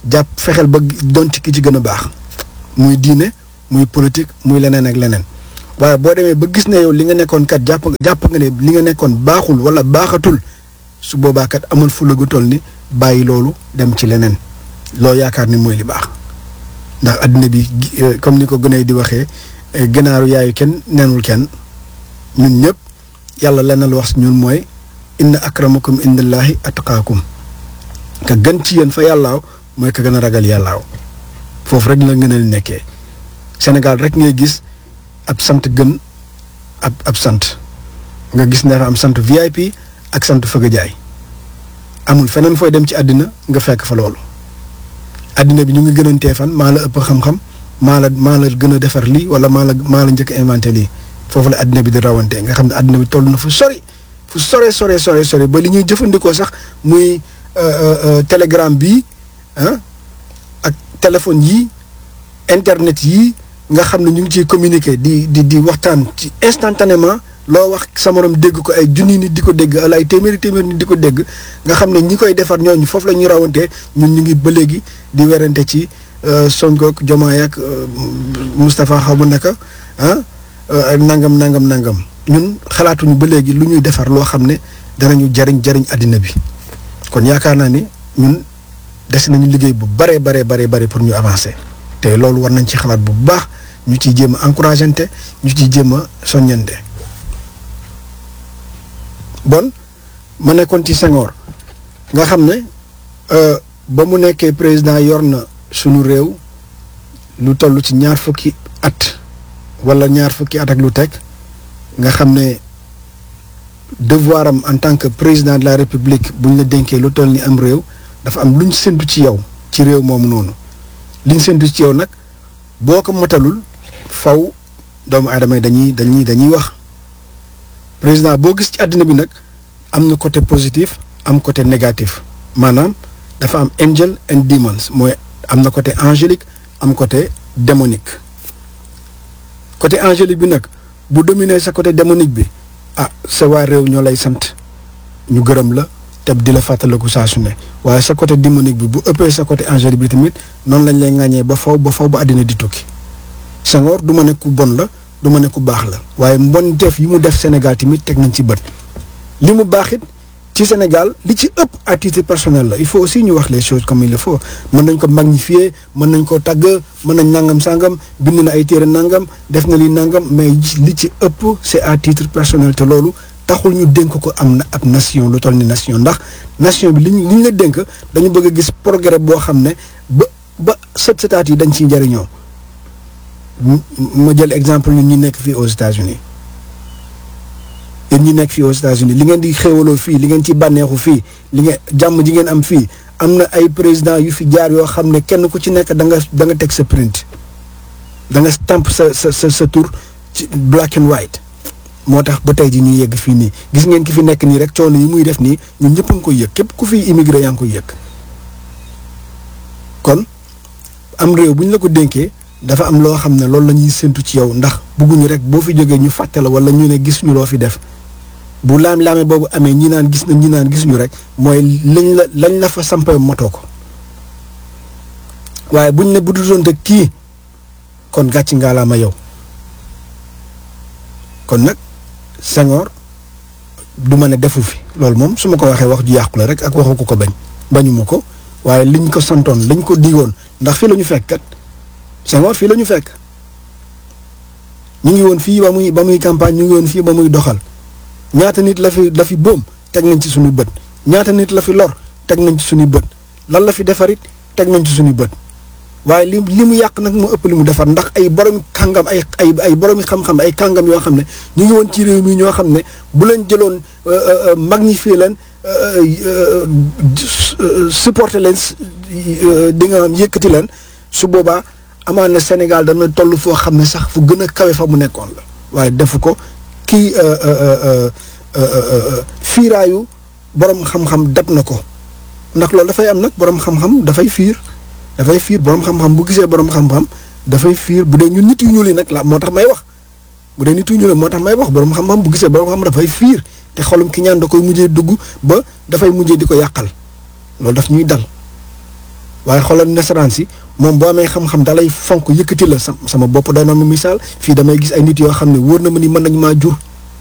jàpp fexeel ba doon ci ki ci gën a baax muy diine muy politique muy leneen ak leneen waaye boo demee ba gis ne yow li nga nekkoon kat jàpp jàpp nga ne li nga nekkoon baaxul wala baaxatul su boobaa kat amul fulla gu toll ni bàyyi loolu dem ci leneen loo yaakaar ni mooy li baax ndax addina bi comme ni ko gën a di waxee gënaaru yaayu kenn nenul kenn ñun ñëpp yàlla lenn lu wax ñun mooy inna akramakum indallahi atqaakum ka gën ci yéen fa yàllaaw mooy ka gën a ragal yàllaaw foofu rek la ngeen a nekkee Sénégal rek ngay gis ab sant gën ab ab sant nga gis ne dafa am sant V I P ak sant fëgg jaay amul feneen fooy dem ci àddina nga fekk fa loolu àddina bi ñu ngi gënantee fan maa la ëpp xam-xam maa la maa la gën a defar lii wala maa la maa la njëkk a inventé lii foofu la àddina bi di rawantee nga xam ne àddina bi toll na fu sori fu sore sore sore sore ba li ñuy jëfandikoo sax muy télégramme bi ah ak téléphone yi internet yi nga xam ne ñu ngi ciy communiquer di di di waxtaan ci instantanément loo wax sa morom dégg ko ay junni nit di ko dégg wala ay téeméeri téeméeri nit di ko dégg nga xam ne ñi koy defar ñooñu foofu la ñuy rawantee ñun ñu ngi ba léegi di werante ci Sonko ak Diomaye ak Moustapha xaw ma naka ah nangam nangam nangam ñun xalaatuñu ba léegi lu ñuy defar loo xam ne danañu jariñ jariñ àddina bi kon yaakaar naa ni ñun des nañu liggéey bu bare bare bare bare pour ñu avancer te loolu war nañ ci xalaat bu baax ñu ciy jéem a encourageante ñu ciy jéem a soññante bon ma nekkoon ci Senghor nga xam ne ba mu nekkee président yor na sunu réew lu toll ci ñaar fukki at wala ñaar fukki at ak lu teg nga xam ne devoir am en tant que président de la république bu ñu la dénkee lu toll ni am réew dafa am lu ñu séntu ci yow ci réew moomu noonu li ñu séntu ci yow nag boo ko matalul faw doomu aadama yi dañuy dañuy dañuy wax président boo gis ci àddina bi nag am na côté positif am côté négatif maanaam dafa am angel and demons mooy am na côté angélique am côté démonique côté angélique bi nag bu dominer sa côté démonique bi ah sa waa réew ñoo lay sant ñu gërëm la te di la fàttaliku saa su ne waaye sa côté démonique bi bu ëppee sa côté angélique bi tamit noonu lañ lay ŋàññee ba faw ba faw ba àddina di tukki Senghor du ma ne ku bon la du ma ne ku baax la waaye mbon def yi mu def Sénégal tamit teg nañ ci bët li mu baax it ci Sénégal li ci ëpp à titre personnel la il faut aussi ñu wax les choses comme il le faut mën nañ ko magnifier mën nañ koo tàgg mën nañ nangam sangam bind na ay téere nangam def na li nangam mais li ci ëpp c'est à titre personnel te loolu taxul ñu dénk ko am na ab nation lu toll ni nation ndax nation bi li ñu li ñu la dénk dañu bëgg a gis progrès boo xam ne ba ba sët sëtaat yi dañ ciy njëriñoo ma jël exemple ñun ñi nekk fii aux États-Unis yéen ñi nekk fii aux États-Unis li ngeen di xéwaloo fii li ngeen ci bànneexu fii li ngeen jàmm ji ngeen am fii am na ay président yu fi jaar yoo xam ne kenn ku ci nekk da nga da nga teg sa print da nga stamp sa sa sa sa tur ci black and white moo tax ba tey ji ñu yegg fii nii gis ngeen ki fi nekk nii rek coono yi muy def nii ñun ñëpp a ngi koy yëg képp ku fi immigré yaa ngi koy yëg kon am réew bu ñu la ko dénkee dafa am loo xam ne loolu la ñuy séntu ci yow ndax bugguñu rek boo fi jógee ñu fàtte la wala ñu ne gis ñu loo fi def bu laam-laame boobu amee ñi naan gis na ñi naan gisuñu rek mooy lañ la lañ la fa sampee motoo ko waaye buñ ne bu du doon te kii kon gàcc ngaa laa ma yow kon nag Senghor du ma ne defu fi loolu moom su ma ko waxee wax ju yàqu la rek ak waxu ko ko bañ bañuma ko waaye liñ ko santoon lañ ko digoon ndax fii la ñu fekk kat Senghor fii la ñu fekk ñu ngi woon fii ba muy ba muy campagne ñu ngi woon fii ba muy doxal ñaata nit la fi la fi boom teg nañ ci suñu bët ñaata nit la fi lor teg nañ ci suñu bët lan la fi defarit teg nañ ci suñu bët waaye li li mu yàq nag moo ëpp li mu defar ndax ay borom kàngam ay ay ay boromi xam-xam ay kàngam yoo xam ne ñu ngi woon ci réew mi ñoo xam ne bu leen jëloon magnifier leen supporter leen di nga am yëkkati leen su boobaa amaan na Sénégal dana toll foo xam ne sax fu gën a kawe fa mu nekkoon la waaye defu ko kii fiiraayu borom xam-xam dab na ko ndax loolu dafay am nag borom xam-xam dafay fiir dafay fiir borom xam-xam bu gisee borom xam-xam dafay fiir bu dee ñun nit yu ñuul yi nag la moo tax may wax bu dee nit yu ñuul moo tax may wax borom xam-xam bu gisee borom xam dafay fiir te xolum ki ñaan da koy mujjee dugg ba dafay mujjee di ko yàqal loolu daf ñuy dal waaye xoolal nasaraan si moom boo amee xam-xam da lay fonk yëkkati la sama sama bopp doy na ma misaal fii damay gis ay nit yoo xam ne wóor na ma ni mën nañu maa jur.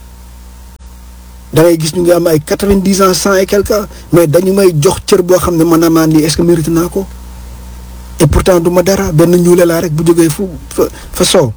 da ngay gis ñu ngi am ay quatre-vingt-dix ans cent et quelque ans mais dañu may jox cër boo xam ne man naa maa nii est-ce que mérite naa ko et pourtant du ma dara benn ñuule laa rek bu jógee fu fa fa soow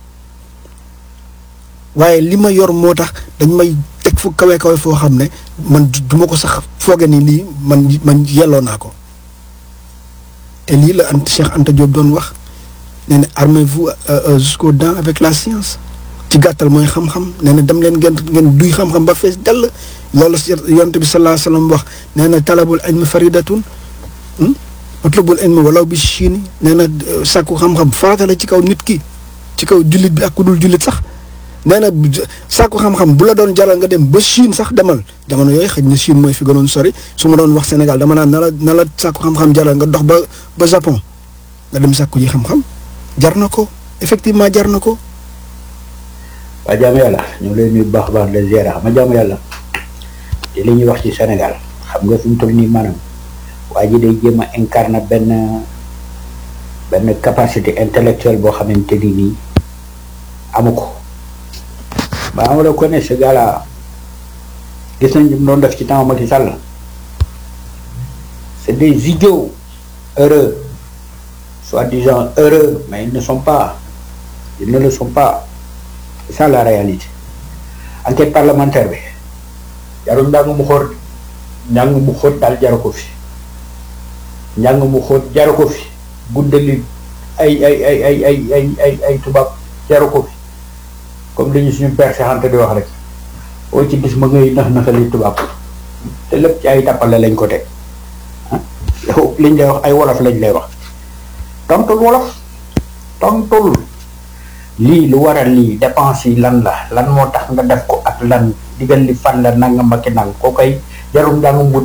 waaye li ma yor moo tax dañ may teg fu kawe kawe foo xam ne man du ma ko sax fooge ni lii man man yelloo naa ko te lii la Anta Cheikh Anta Diop doon wax nee na armez-vous jusqu'aux dents avec la science ci gàttal mooy xam-xam nee na dem leen ngeen ngeen duy xam-xam ba fees dell loolu yonent bi sallallahu alayhi wa sallam wax nee na talabul ilmi faridatun utlubul ilmi walaw bi Chine nee na sàkku xam-xam farata la ci kaw nit ki ci kaw jullit bi ak ku dul jullit sax nee na sàkku xam-xam bu la doon jaral nga dem ba Chine sax demal jamono yooyu xëy na Chine mooy fi gënoon sori su ma doon wax Sénégal dama naan na la na la sàkku xam-xam jaral nga dox ba ba Japon nga dem sàkku ji xam-xam jar na ko effectivement jar na ko. waa jaamu yàlla ñu ngi lay nuyu bu baax a baax de ziara xam nga jaamu yàlla te li ñuy wax ci Sénégal xam nga fi mu toll nii maanaam waa ji day jéem a incarner benn benn capacité intellectuelle boo xamante ni nii amu ko ba am la ko ne ce gars là gis nañ ñu doon def ci temps Macky Sall c'est des idiots heureux soi-disant heureux mais ils ne sont pas ils ne le sont pas. C'est ça la réalité enquête parlementaire bi jarul njàng mu xóot njàng mu xóot daal jaru ko fi njàng mu xóot jaru ko fi guddali ay ay ay ay ay ay ay ay tubaab jaru ko fi comme li ñu suñu père Cheikh di wax rek oo ci gis ma ngay nax naxali tubaab te lépp ci ay tàppale lañ ko teg ah yow liñ lay wax ay wolof lañ lay wax tontul wolof tontul lii lu waral lii dépense yi lan la lan moo tax nga def ko ak lan digal li fan la nanga ma ki nang koo koy jarul njàng mu gudd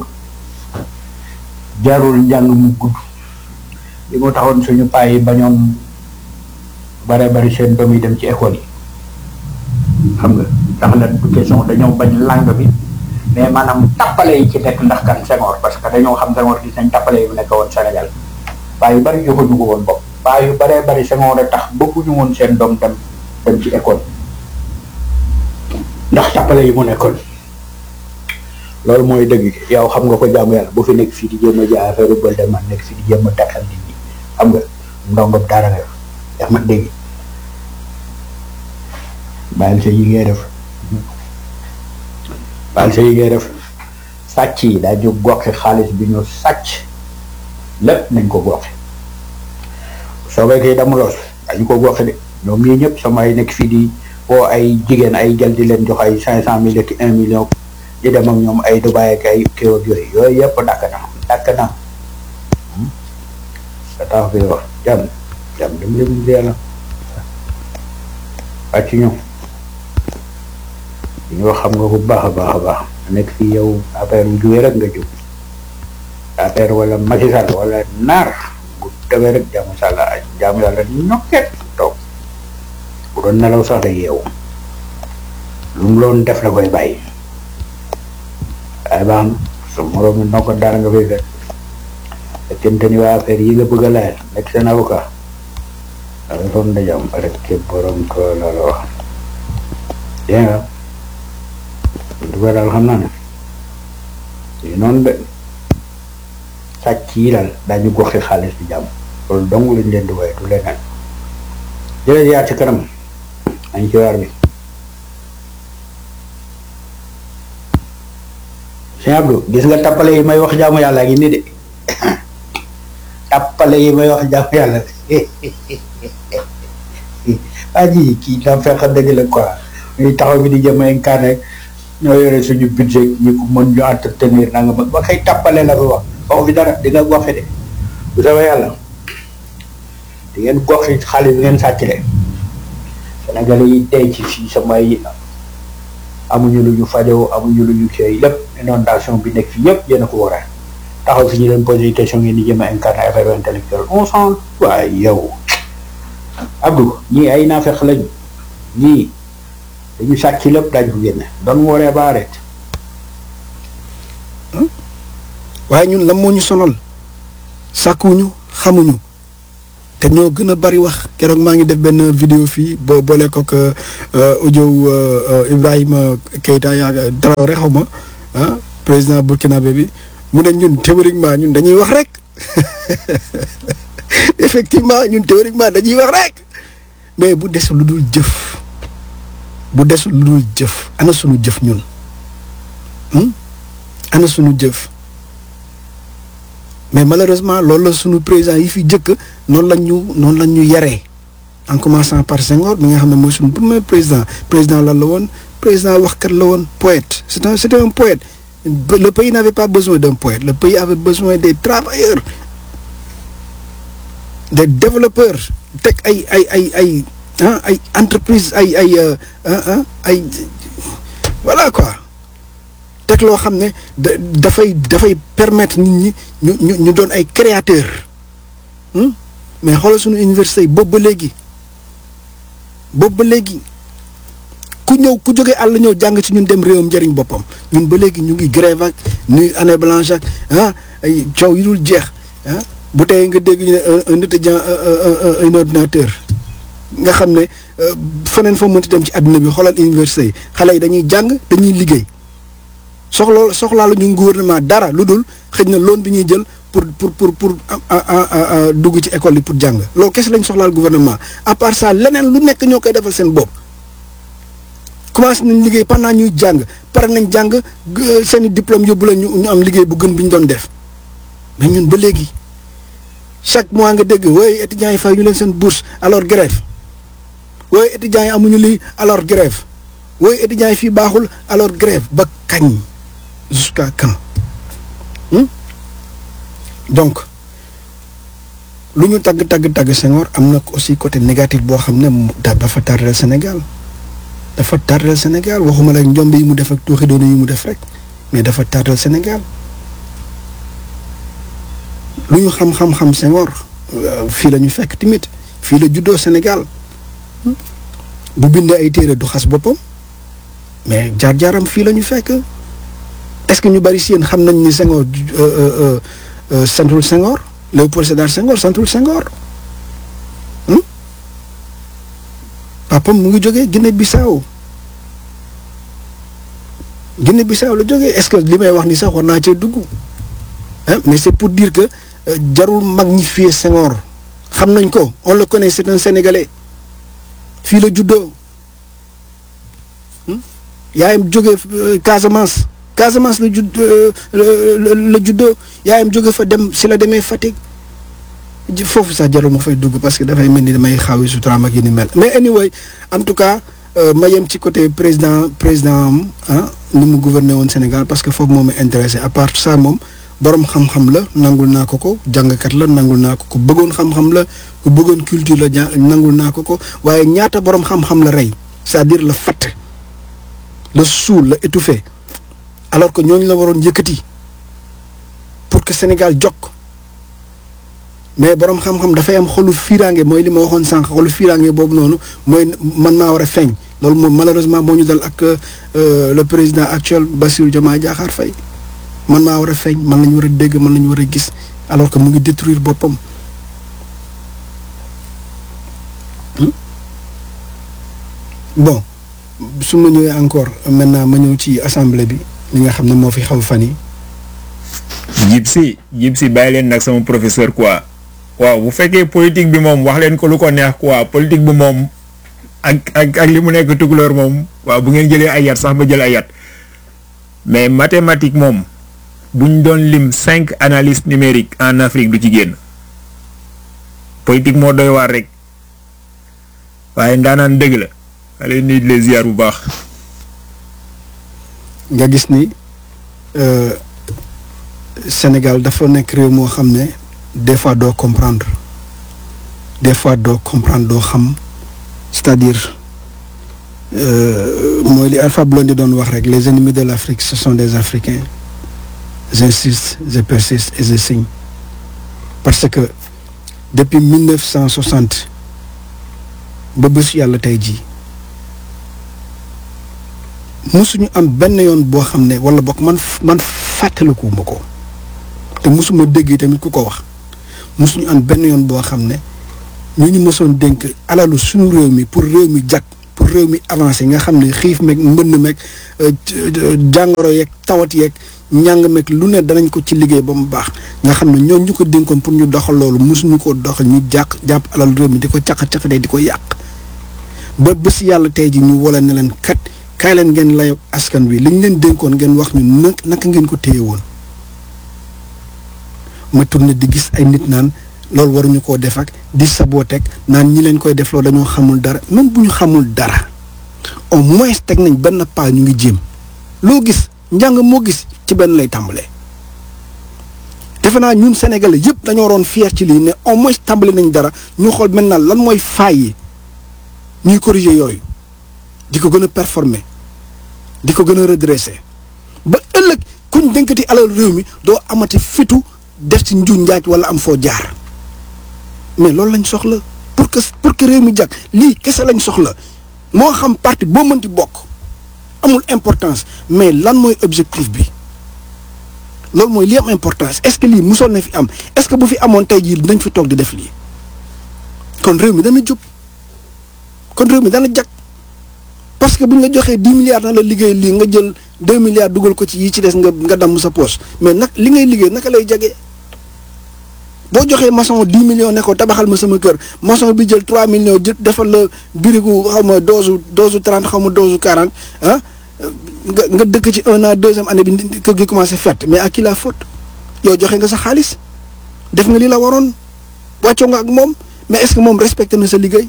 jarul njàng mu gudd li moo taxoon suñu paa yi ba ñoom bare bari seen doom yi dem ci école yi xam nga ndax la du question dañoo bañ langue bi mais maanaam tappale yi ci nekk ndax kan Senghor parce que dañoo xam Senghor gis nañ tappale yi bu nekk woon Sénégal paa yu bari joxuñu ko woon bopp paa yu baree bari Senghor a tax bëgguñu woon seen doom dem dem ci école ndax tappale yi mu nekkoon loolu mooy dëgg yow xam nga ko jaamu yàlla bu fi nekk fii di jéem a jaay affaire bël de man nekk fii di jéem a takkal nit ñi xam nga ndongo dara nga yaa ma dégg bàyyil sa yi ngay def bàyyil sa yi ngay def sàcc yi daañu goxi xaalis bi ñu sàcc lépp nañ ko goxi soo fekkee dama loos dañu ko goxe de ñoom ñii ñëpp sama ay nekk fii di woo ay jigéen ay jël di leen jox ay cinq cent mille ak un million di dem ak ñoom ay Dubaay ak ay kii ak yooyu yooyu yëpp dàkk na dàkk na da tax fi wax jàmm jàmm dama leen yàlla wàcc ñu ñu wax xam nga bu baax a baax a baax nekk fii yow affaire bu juwee rek nga jóg affaire wala Macky Sall wala naar bu tawee rek jaamu sàlla jaamu yàlla ñokket toog bu doon nelaw sax da yeewu lu mu loon def la koy bàyyi waaye baax na su moroom mi noo ko dara nga fay fekk fekkente ni waa affaire yi nga bëgg a laajal nekk seen avocat dafay foog na jàmm rek ke borom ko la la wax dégg nga du ko daal xam naa ne yi noonu de sàcc yi daal daañu goxi xaalis bi jàmm loolu dong lañ leen di woye du leneen jërëjëf yaa ci kanam añ ci waar bi sëñ Abdou gis nga tappale yi may wax jaamu yàlla ngi nii de tappale yi may wax jaamu yàlla aji kii daa fekk dëgg la quoi ñuy taxaw bi di jëm a incarné ñoo yore suñu budget ñi ko mën ñu entretenir na nga mag ba kay tappale la fi wax wax fi dara di nga goxe de bu soobee yàlla di ngeen goxi xaalis bi ngeen sàcc de Sénégalais yi tey ci fii sama yi amuñu lu ñu fajoo amuñu lu ñu kii lépp inondation bi nekk fi yëpp yéen a ko war a taxaw fi ñu leen posé question ngeen di jëm a incarné affaire intellectuelle on sent waaye yow Abdou ñii ay naafeq lañu ñii dañu sàcc lépp dañ ko génne doon waree ba arrêté waaye ñun lan moo ñu sonal sàkkuwuñu xamuñu te ñoo gën a bari wax keroog maa ngi def benn vidéo fii boo boole ko que audio Ibrahima Keita yaa Traoré xaw ma ah président burkinabé bi mu ne ñun théoriquement ñun dañuy wax rek effectivement ñun théoriquement dañuy wax rek mais bu des lu dul jëf bu des lu dul jëf ana sunu jëf ñun ana sunu jëf mais malheureusement loolu la sunu président yi fi jëkk noonu la ñu noonu la ñu yaree en commençant par Senghor mi nga xam ne mooy sunu premier président président lan la woon président waxkat la woon poète c'est un c'était un poète le pays n'avait pas besoin d'un poète le pays avait besoin des travailleurs des développeurs teg ay ay ay ay ah ay entreprise ay ay ah ay voilà quoi teg loo xam ne da dafay dafay permettre nit ñi ñu ñu ñu doon ay créateurs mais xoolal suñu université yi boobu ba léegi boobu ba léegi ku ñëw ku jógee àll ñëw jàng ci ñun dem réewam njëriñ boppam ñun ba léegi ñu ngi grève ak nuy année blanche ak ah ay coow yi dul jeex ah bu tey nga dégg ñu ne un étudiant un ordinateur nga xam ne feneen fa mënti dem ci àdduna bi xoolal université yi xale yi dañuy jàng dañuy liggéey soxla soxlaa la ñu gouvernement dara lu dul xëy na loon bi ñuy jël pour pour pour pour dugg ci école yi pour jàng loolu kese lañ soxlaal gouvernement à part ça leneen lu nekk ñoo koy defal seen bopp commencé nañ liggéey pendant ñuy jàng pare nañ jàng seen i diplôme yóbbu la ñu ñu am liggéey bu gën bi ñu doon def mais ñun ba léegi chaque mois nga dégg wooy étudiants yi fay ñu leen seen bourse alors grève wooy étudiants yi amuñu lii alors grève wooy étudiants yi fii baaxul alors grève ba kañ jusqu'à quand donc lu ñu tagg tagg tagg Senghor am na aussi côté négatif boo xam ne dafa tardel Sénégal dafa tardel Sénégal waxuma la njombe yi mu def ak tuuxi doona yi mu def rek mais dafa tardel Sénégal lu ñu xam-xam-xam Senghor fii la ñu fekk tamit fii la juddoo Sénégal bu bindee ay téere du xas boppam mais jaar-jaaram fii la ñu fekk est-ce que ñu bari si yéen xam nañ ni Senghor santul Senghor Léopold Sédar Senghor santul Senghor papam mu ngi jógee Guinée Bissau Guinée Bissau la jógee est-ce que li may wax ni sax war naa cee dugg ah mais c'est pour dire que jarul magnifier Senghor xam nañ ko on le connaît c'est un Sénégalais fii la juddoo yaayam jógee Casamance Casamance la judd la juddoo yaayam jóge fa dem si la demee Fatick foofu sax jarul ma fay dugg parce que dafay mel ni damay xaawi suturaam ak yi ni mel mais anyway en tout cas ma yem ci côté président président am ah ni mu gouverner woon Sénégal parce que foofu moom ma intéressé à part ça moom borom xam-xam la nangul naa ko ko jàngkat la nangul naa ko ko bëggoon xam-xam la ku bëggoon culture la ja nangul naa ko ko waaye ñaata borom xam-xam la rey c'est-à-dire la fatt la suul la étouffé alors que ñooñu la waroon yëkkati pour que Sénégal jokk mais borom xam-xam dafay am xolu fiiraange mooy li ma waxoon sànq xolu fiiraange boobu noonu mooy man maa war a feeñ loolu moom malheureusement moo ñu dal ak le président actuel Bassirou Diomaye Diakhar Faye man maa war a feeñ man la ñu war a dégg man la ñu war a gis alors que mu ngi détruire boppam bon su ma ñëwee encore maintenant ma ñëw ci assemblée bi li nga xam ne moo fi xaw fan yi jib si jib si bàyyi leen nag sama professeur quoi waaw bu fekkee politique bi moom wax leen ko lu ko neex quoi politique bi moom ak ak ak li mu nekk tukulóor moom waaw bu ngeen jëlee ay yat sax ba jël ay yat mais mathématique moom buñ doon lim cinq analystes numériques en Afrique du ci génn politique moo doy waar rek waaye ndaanaan dëgg la xale ni les ziar bu baax. nga gis ni Sénégal dafa nekk réew moo xam ne des fois doo comprendre des fois doo comprendre doo xam c'est-à-dire mooy li Alpha Blondy doon wax rek les ennemis de l'Afrique ce sont des Africains j'insiste je persiste et je signe parce que depuis mille neuf cent soixante ba bés yàlla tey jii musuñu am benn yoon boo xam ne wala bokk man man fàttaliku ma ko te musuma dégg tamit ku ko wax mosuñu am benn yoon boo xam ne ñu ñu mësoon dénk alalu suñu réew mi pour réew mi jag pour réew mi avancé nga xam ne xiif meeg mbënn meeg jàngoro yeeg tawat yeeg njàng meeg lu ne danañ ko ci liggéey ba mu baax nga xam ne ñooñu ñu ko dénkoon pour ñu doxal loolu mosuñu ko doxal ñu jàq jàpp alal réew mi di ko caq-caqatee di ko yàq ba bés yàlla tey ji ñu wala ne leen kat kaay leen ngeen layo askan wi liñ leen dénkoon ngeen wax ñu nag naka ngeen ko téye woon ma tourné di gis ay nit naan loolu waruñu koo def ak di sabooteeg naan ñi leen koy def loolu dañoo xamul dara même bu ñu xamul dara au moins teg nañ benn pas ñu ngi jéem loo gis njàng moo gis ci benn lay tàmbalee. defe naa ñun Sénégalais yëpp dañoo waroon fier ci lii ne au moins tàmbali nañ dara ñu xool maintenant lan mooy faay yi ñuy corriger yooyu di ko gën a performer di ko gën a redresser ba ëllëg kuñ dénkati alal réew mi doo amati fitu def ci njuuñ njaaj wala am foo jaar mais loolu lañ soxla pour que pour que réew mi jag lii kese lañ soxla moo xam parti boo mënti bokk amul importance mais lan mooy objectif bi loolu mooy li am importance est-ce que lii musoon na fi am est-ce que bu fi amoon tey jii dañ fi toog di def lii kon réew mi dana jub kon réew mi dana jag parce que bu ñu la joxee dix milliards na la liggéey lii nga jël deux milliards dugal ko ci yi ci des nga nga damm sa poche mais nag li ngay liggéey naka lay jagee boo joxee maçon dix millions ne ko tabaxal ma sama kër maçon bi jël trois millions jël defal la birigu xaw ma dose dose trente xaw ma dose quarante ah nga nga dëkk ci un an deuxième année bi kër gi commencé fett mais à qui la faute yow joxe nga sa xaalis def nga li la waroon wàccoo nga ak moom mais est-ce que moom respecté na sa liggéey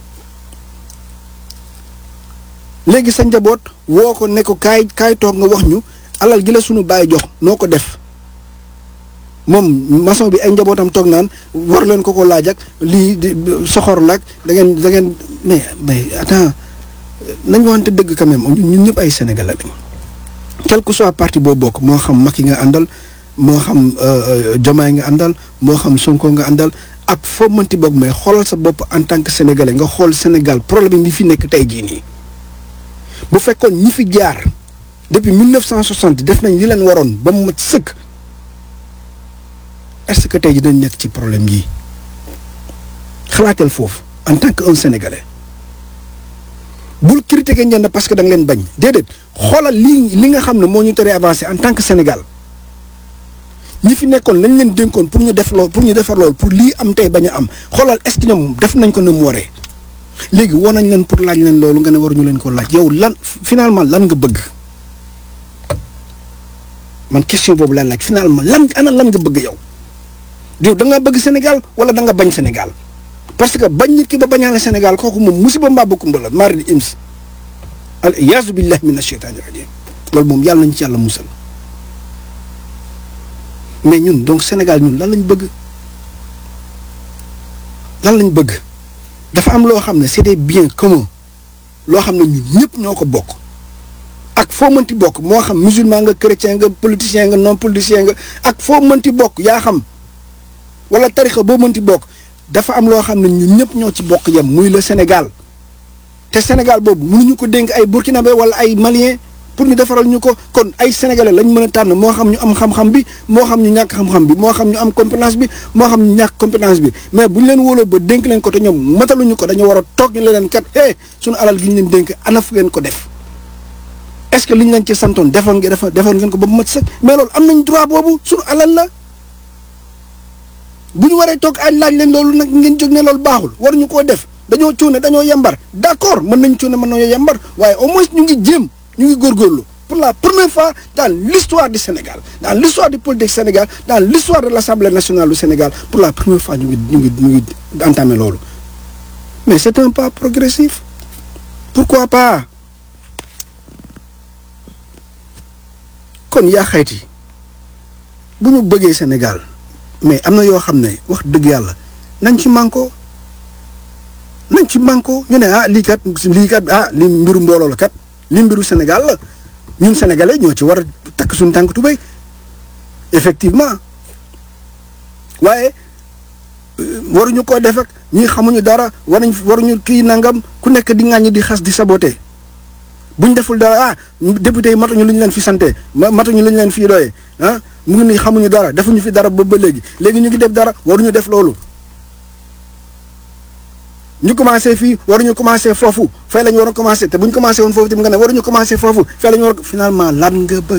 léegi sa njaboot woo ko ne ko kaay kaay toog nga wax ñu alal gi la sunu baay jox noo ko def moom maçon bi ay njabootam toog naan war leen ko ko laaj ak lii di soxor laag da ngeen da ngeen mais mais attends nañ waxante dëgg quand même ñun ñëpp ay sénégalais lañ quel que soit parti boo bokk moo xam Macky nga àndal moo xam Diomaye nga àndal moo xam Sonko nga àndal ak foo mënti bokk mais xoolal sa bopp en tant que sénégalais nga xool Sénégal problème yi fi nekk tey jii nii bu fekkoon ñi fi jaar depuis mille neuf cent soixante def nañ li leen waroon ba mu mat sëkk est-ce que tey jii dañ nekk ci problème yi xalaatal foofu en tant que un sénégalais bul critiquer ñenn parce que da nga leen bañ déedéet xoolal lii li nga xam ne moo ñu teree avancé en tant que Sénégal ñi fi nekkoon lañ leen dénkoon pour ñu def lool pour ñu defar lool pour lii am tey bañ a am xoolal est-ce que ñoom def nañ ko ni mu waree léegi woo nañ leen pour laaj leen loolu nga ne waruñu leen ko laaj yow lan finalement lan nga bëgg man question boobu laa laaj finalement lan ana lan nga bëgg yow yow da nga bëgg Sénégal wala da nga bañ Sénégal parce que bañ nit ki ba bañaale Sénégal kooku moom musiba mbaa bokkumba la mari di ims al iyaazu billahi min asheytaani rajim loolu moom yàlla nañ ci yàlla musal mais ñun donc Sénégal ñun lan lañ bëgg lan lañ bëgg dafa am loo xam ne c'est des biens communs loo xam ne ñun ñëpp ñoo ko bokk ak foo mënti bokk moo xam musulman nga chrétien nga politicien nga non politicien nga ak foo mënti bokk yaa xam wala tarixa boo mënti bokk dafa am loo xam ne ñun ñëpp ñoo ci bokk yem muy le Sénégal te Sénégal boobu mënuñu ko dénk ay burkinabé wala ay malien pour ñu defaral ñu ko kon ay sénégalais lañ mën a tànn moo xam ñu am xam-xam bi moo xam ñu ñàkk xam-xam bi moo xam ñu am compétence bi moo xam ñu ñàkk compétence bi mais bu ñu leen wóoloo ba dénk leen ko te ñoom mataluñu ko dañoo war a toog ñu leen kat eh suñu alal gi ñu leen dénk ana fu ngeen ko def est-ce que li ñu leen ci santoon defoon ngeen defoon ngeen ko ba mu mat sëkk mais loolu am nañ droit boobu suñu alal la bu ñu waree toog ay laaj leen loolu nag ngeen jóg ne loolu baaxul waruñu koo def dañoo cuune dañoo yembar d'accord mën nañ cuune mën nañoo yembar waaye au moins ñu ngi jéem ñu ngi góorgóorlu pour la première fois dans l'histoire du Sénégal dans l'histoire du politique Sénégal dans l'histoire de l'Assemblée nationale du Sénégal pour la première fois ñu ngi ñu ngi ñu ngi entamé loolu mais c'est un pas progressif pourquoi pas kon yaa xayti bu ñu bëggee Sénégal mais am na yoo xam ne wax dëgg yàlla nañ ci manko nañ ci manko ñu ne ah lii kat lii kat ah li mbiru mbooloo la kat li mbiru Sénégal la ñun sénégalais ñoo ci war a takk suñu tànk tubéy effectivement waaye waruñu koo def ak ñi xamuñu dara waruñ waruñu kii nangam ku nekk di ŋàññi di xas di saboter buñ deful dara ah député yi matuñu lu ñu leen fi santé matuñu lu ñu leen fii doyee ah mu ngi nii xamuñu dara defuñu fi dara ba ba léegi léegi ñu ngi def dara waruñu def loolu ñu commencé fii waruñu commencé foofu fee la ñu war a commencé te bu ñu commencé woon foofu tamit nga ne waruñu commencé foofu fee la ñu war a finalement lan nga bëgg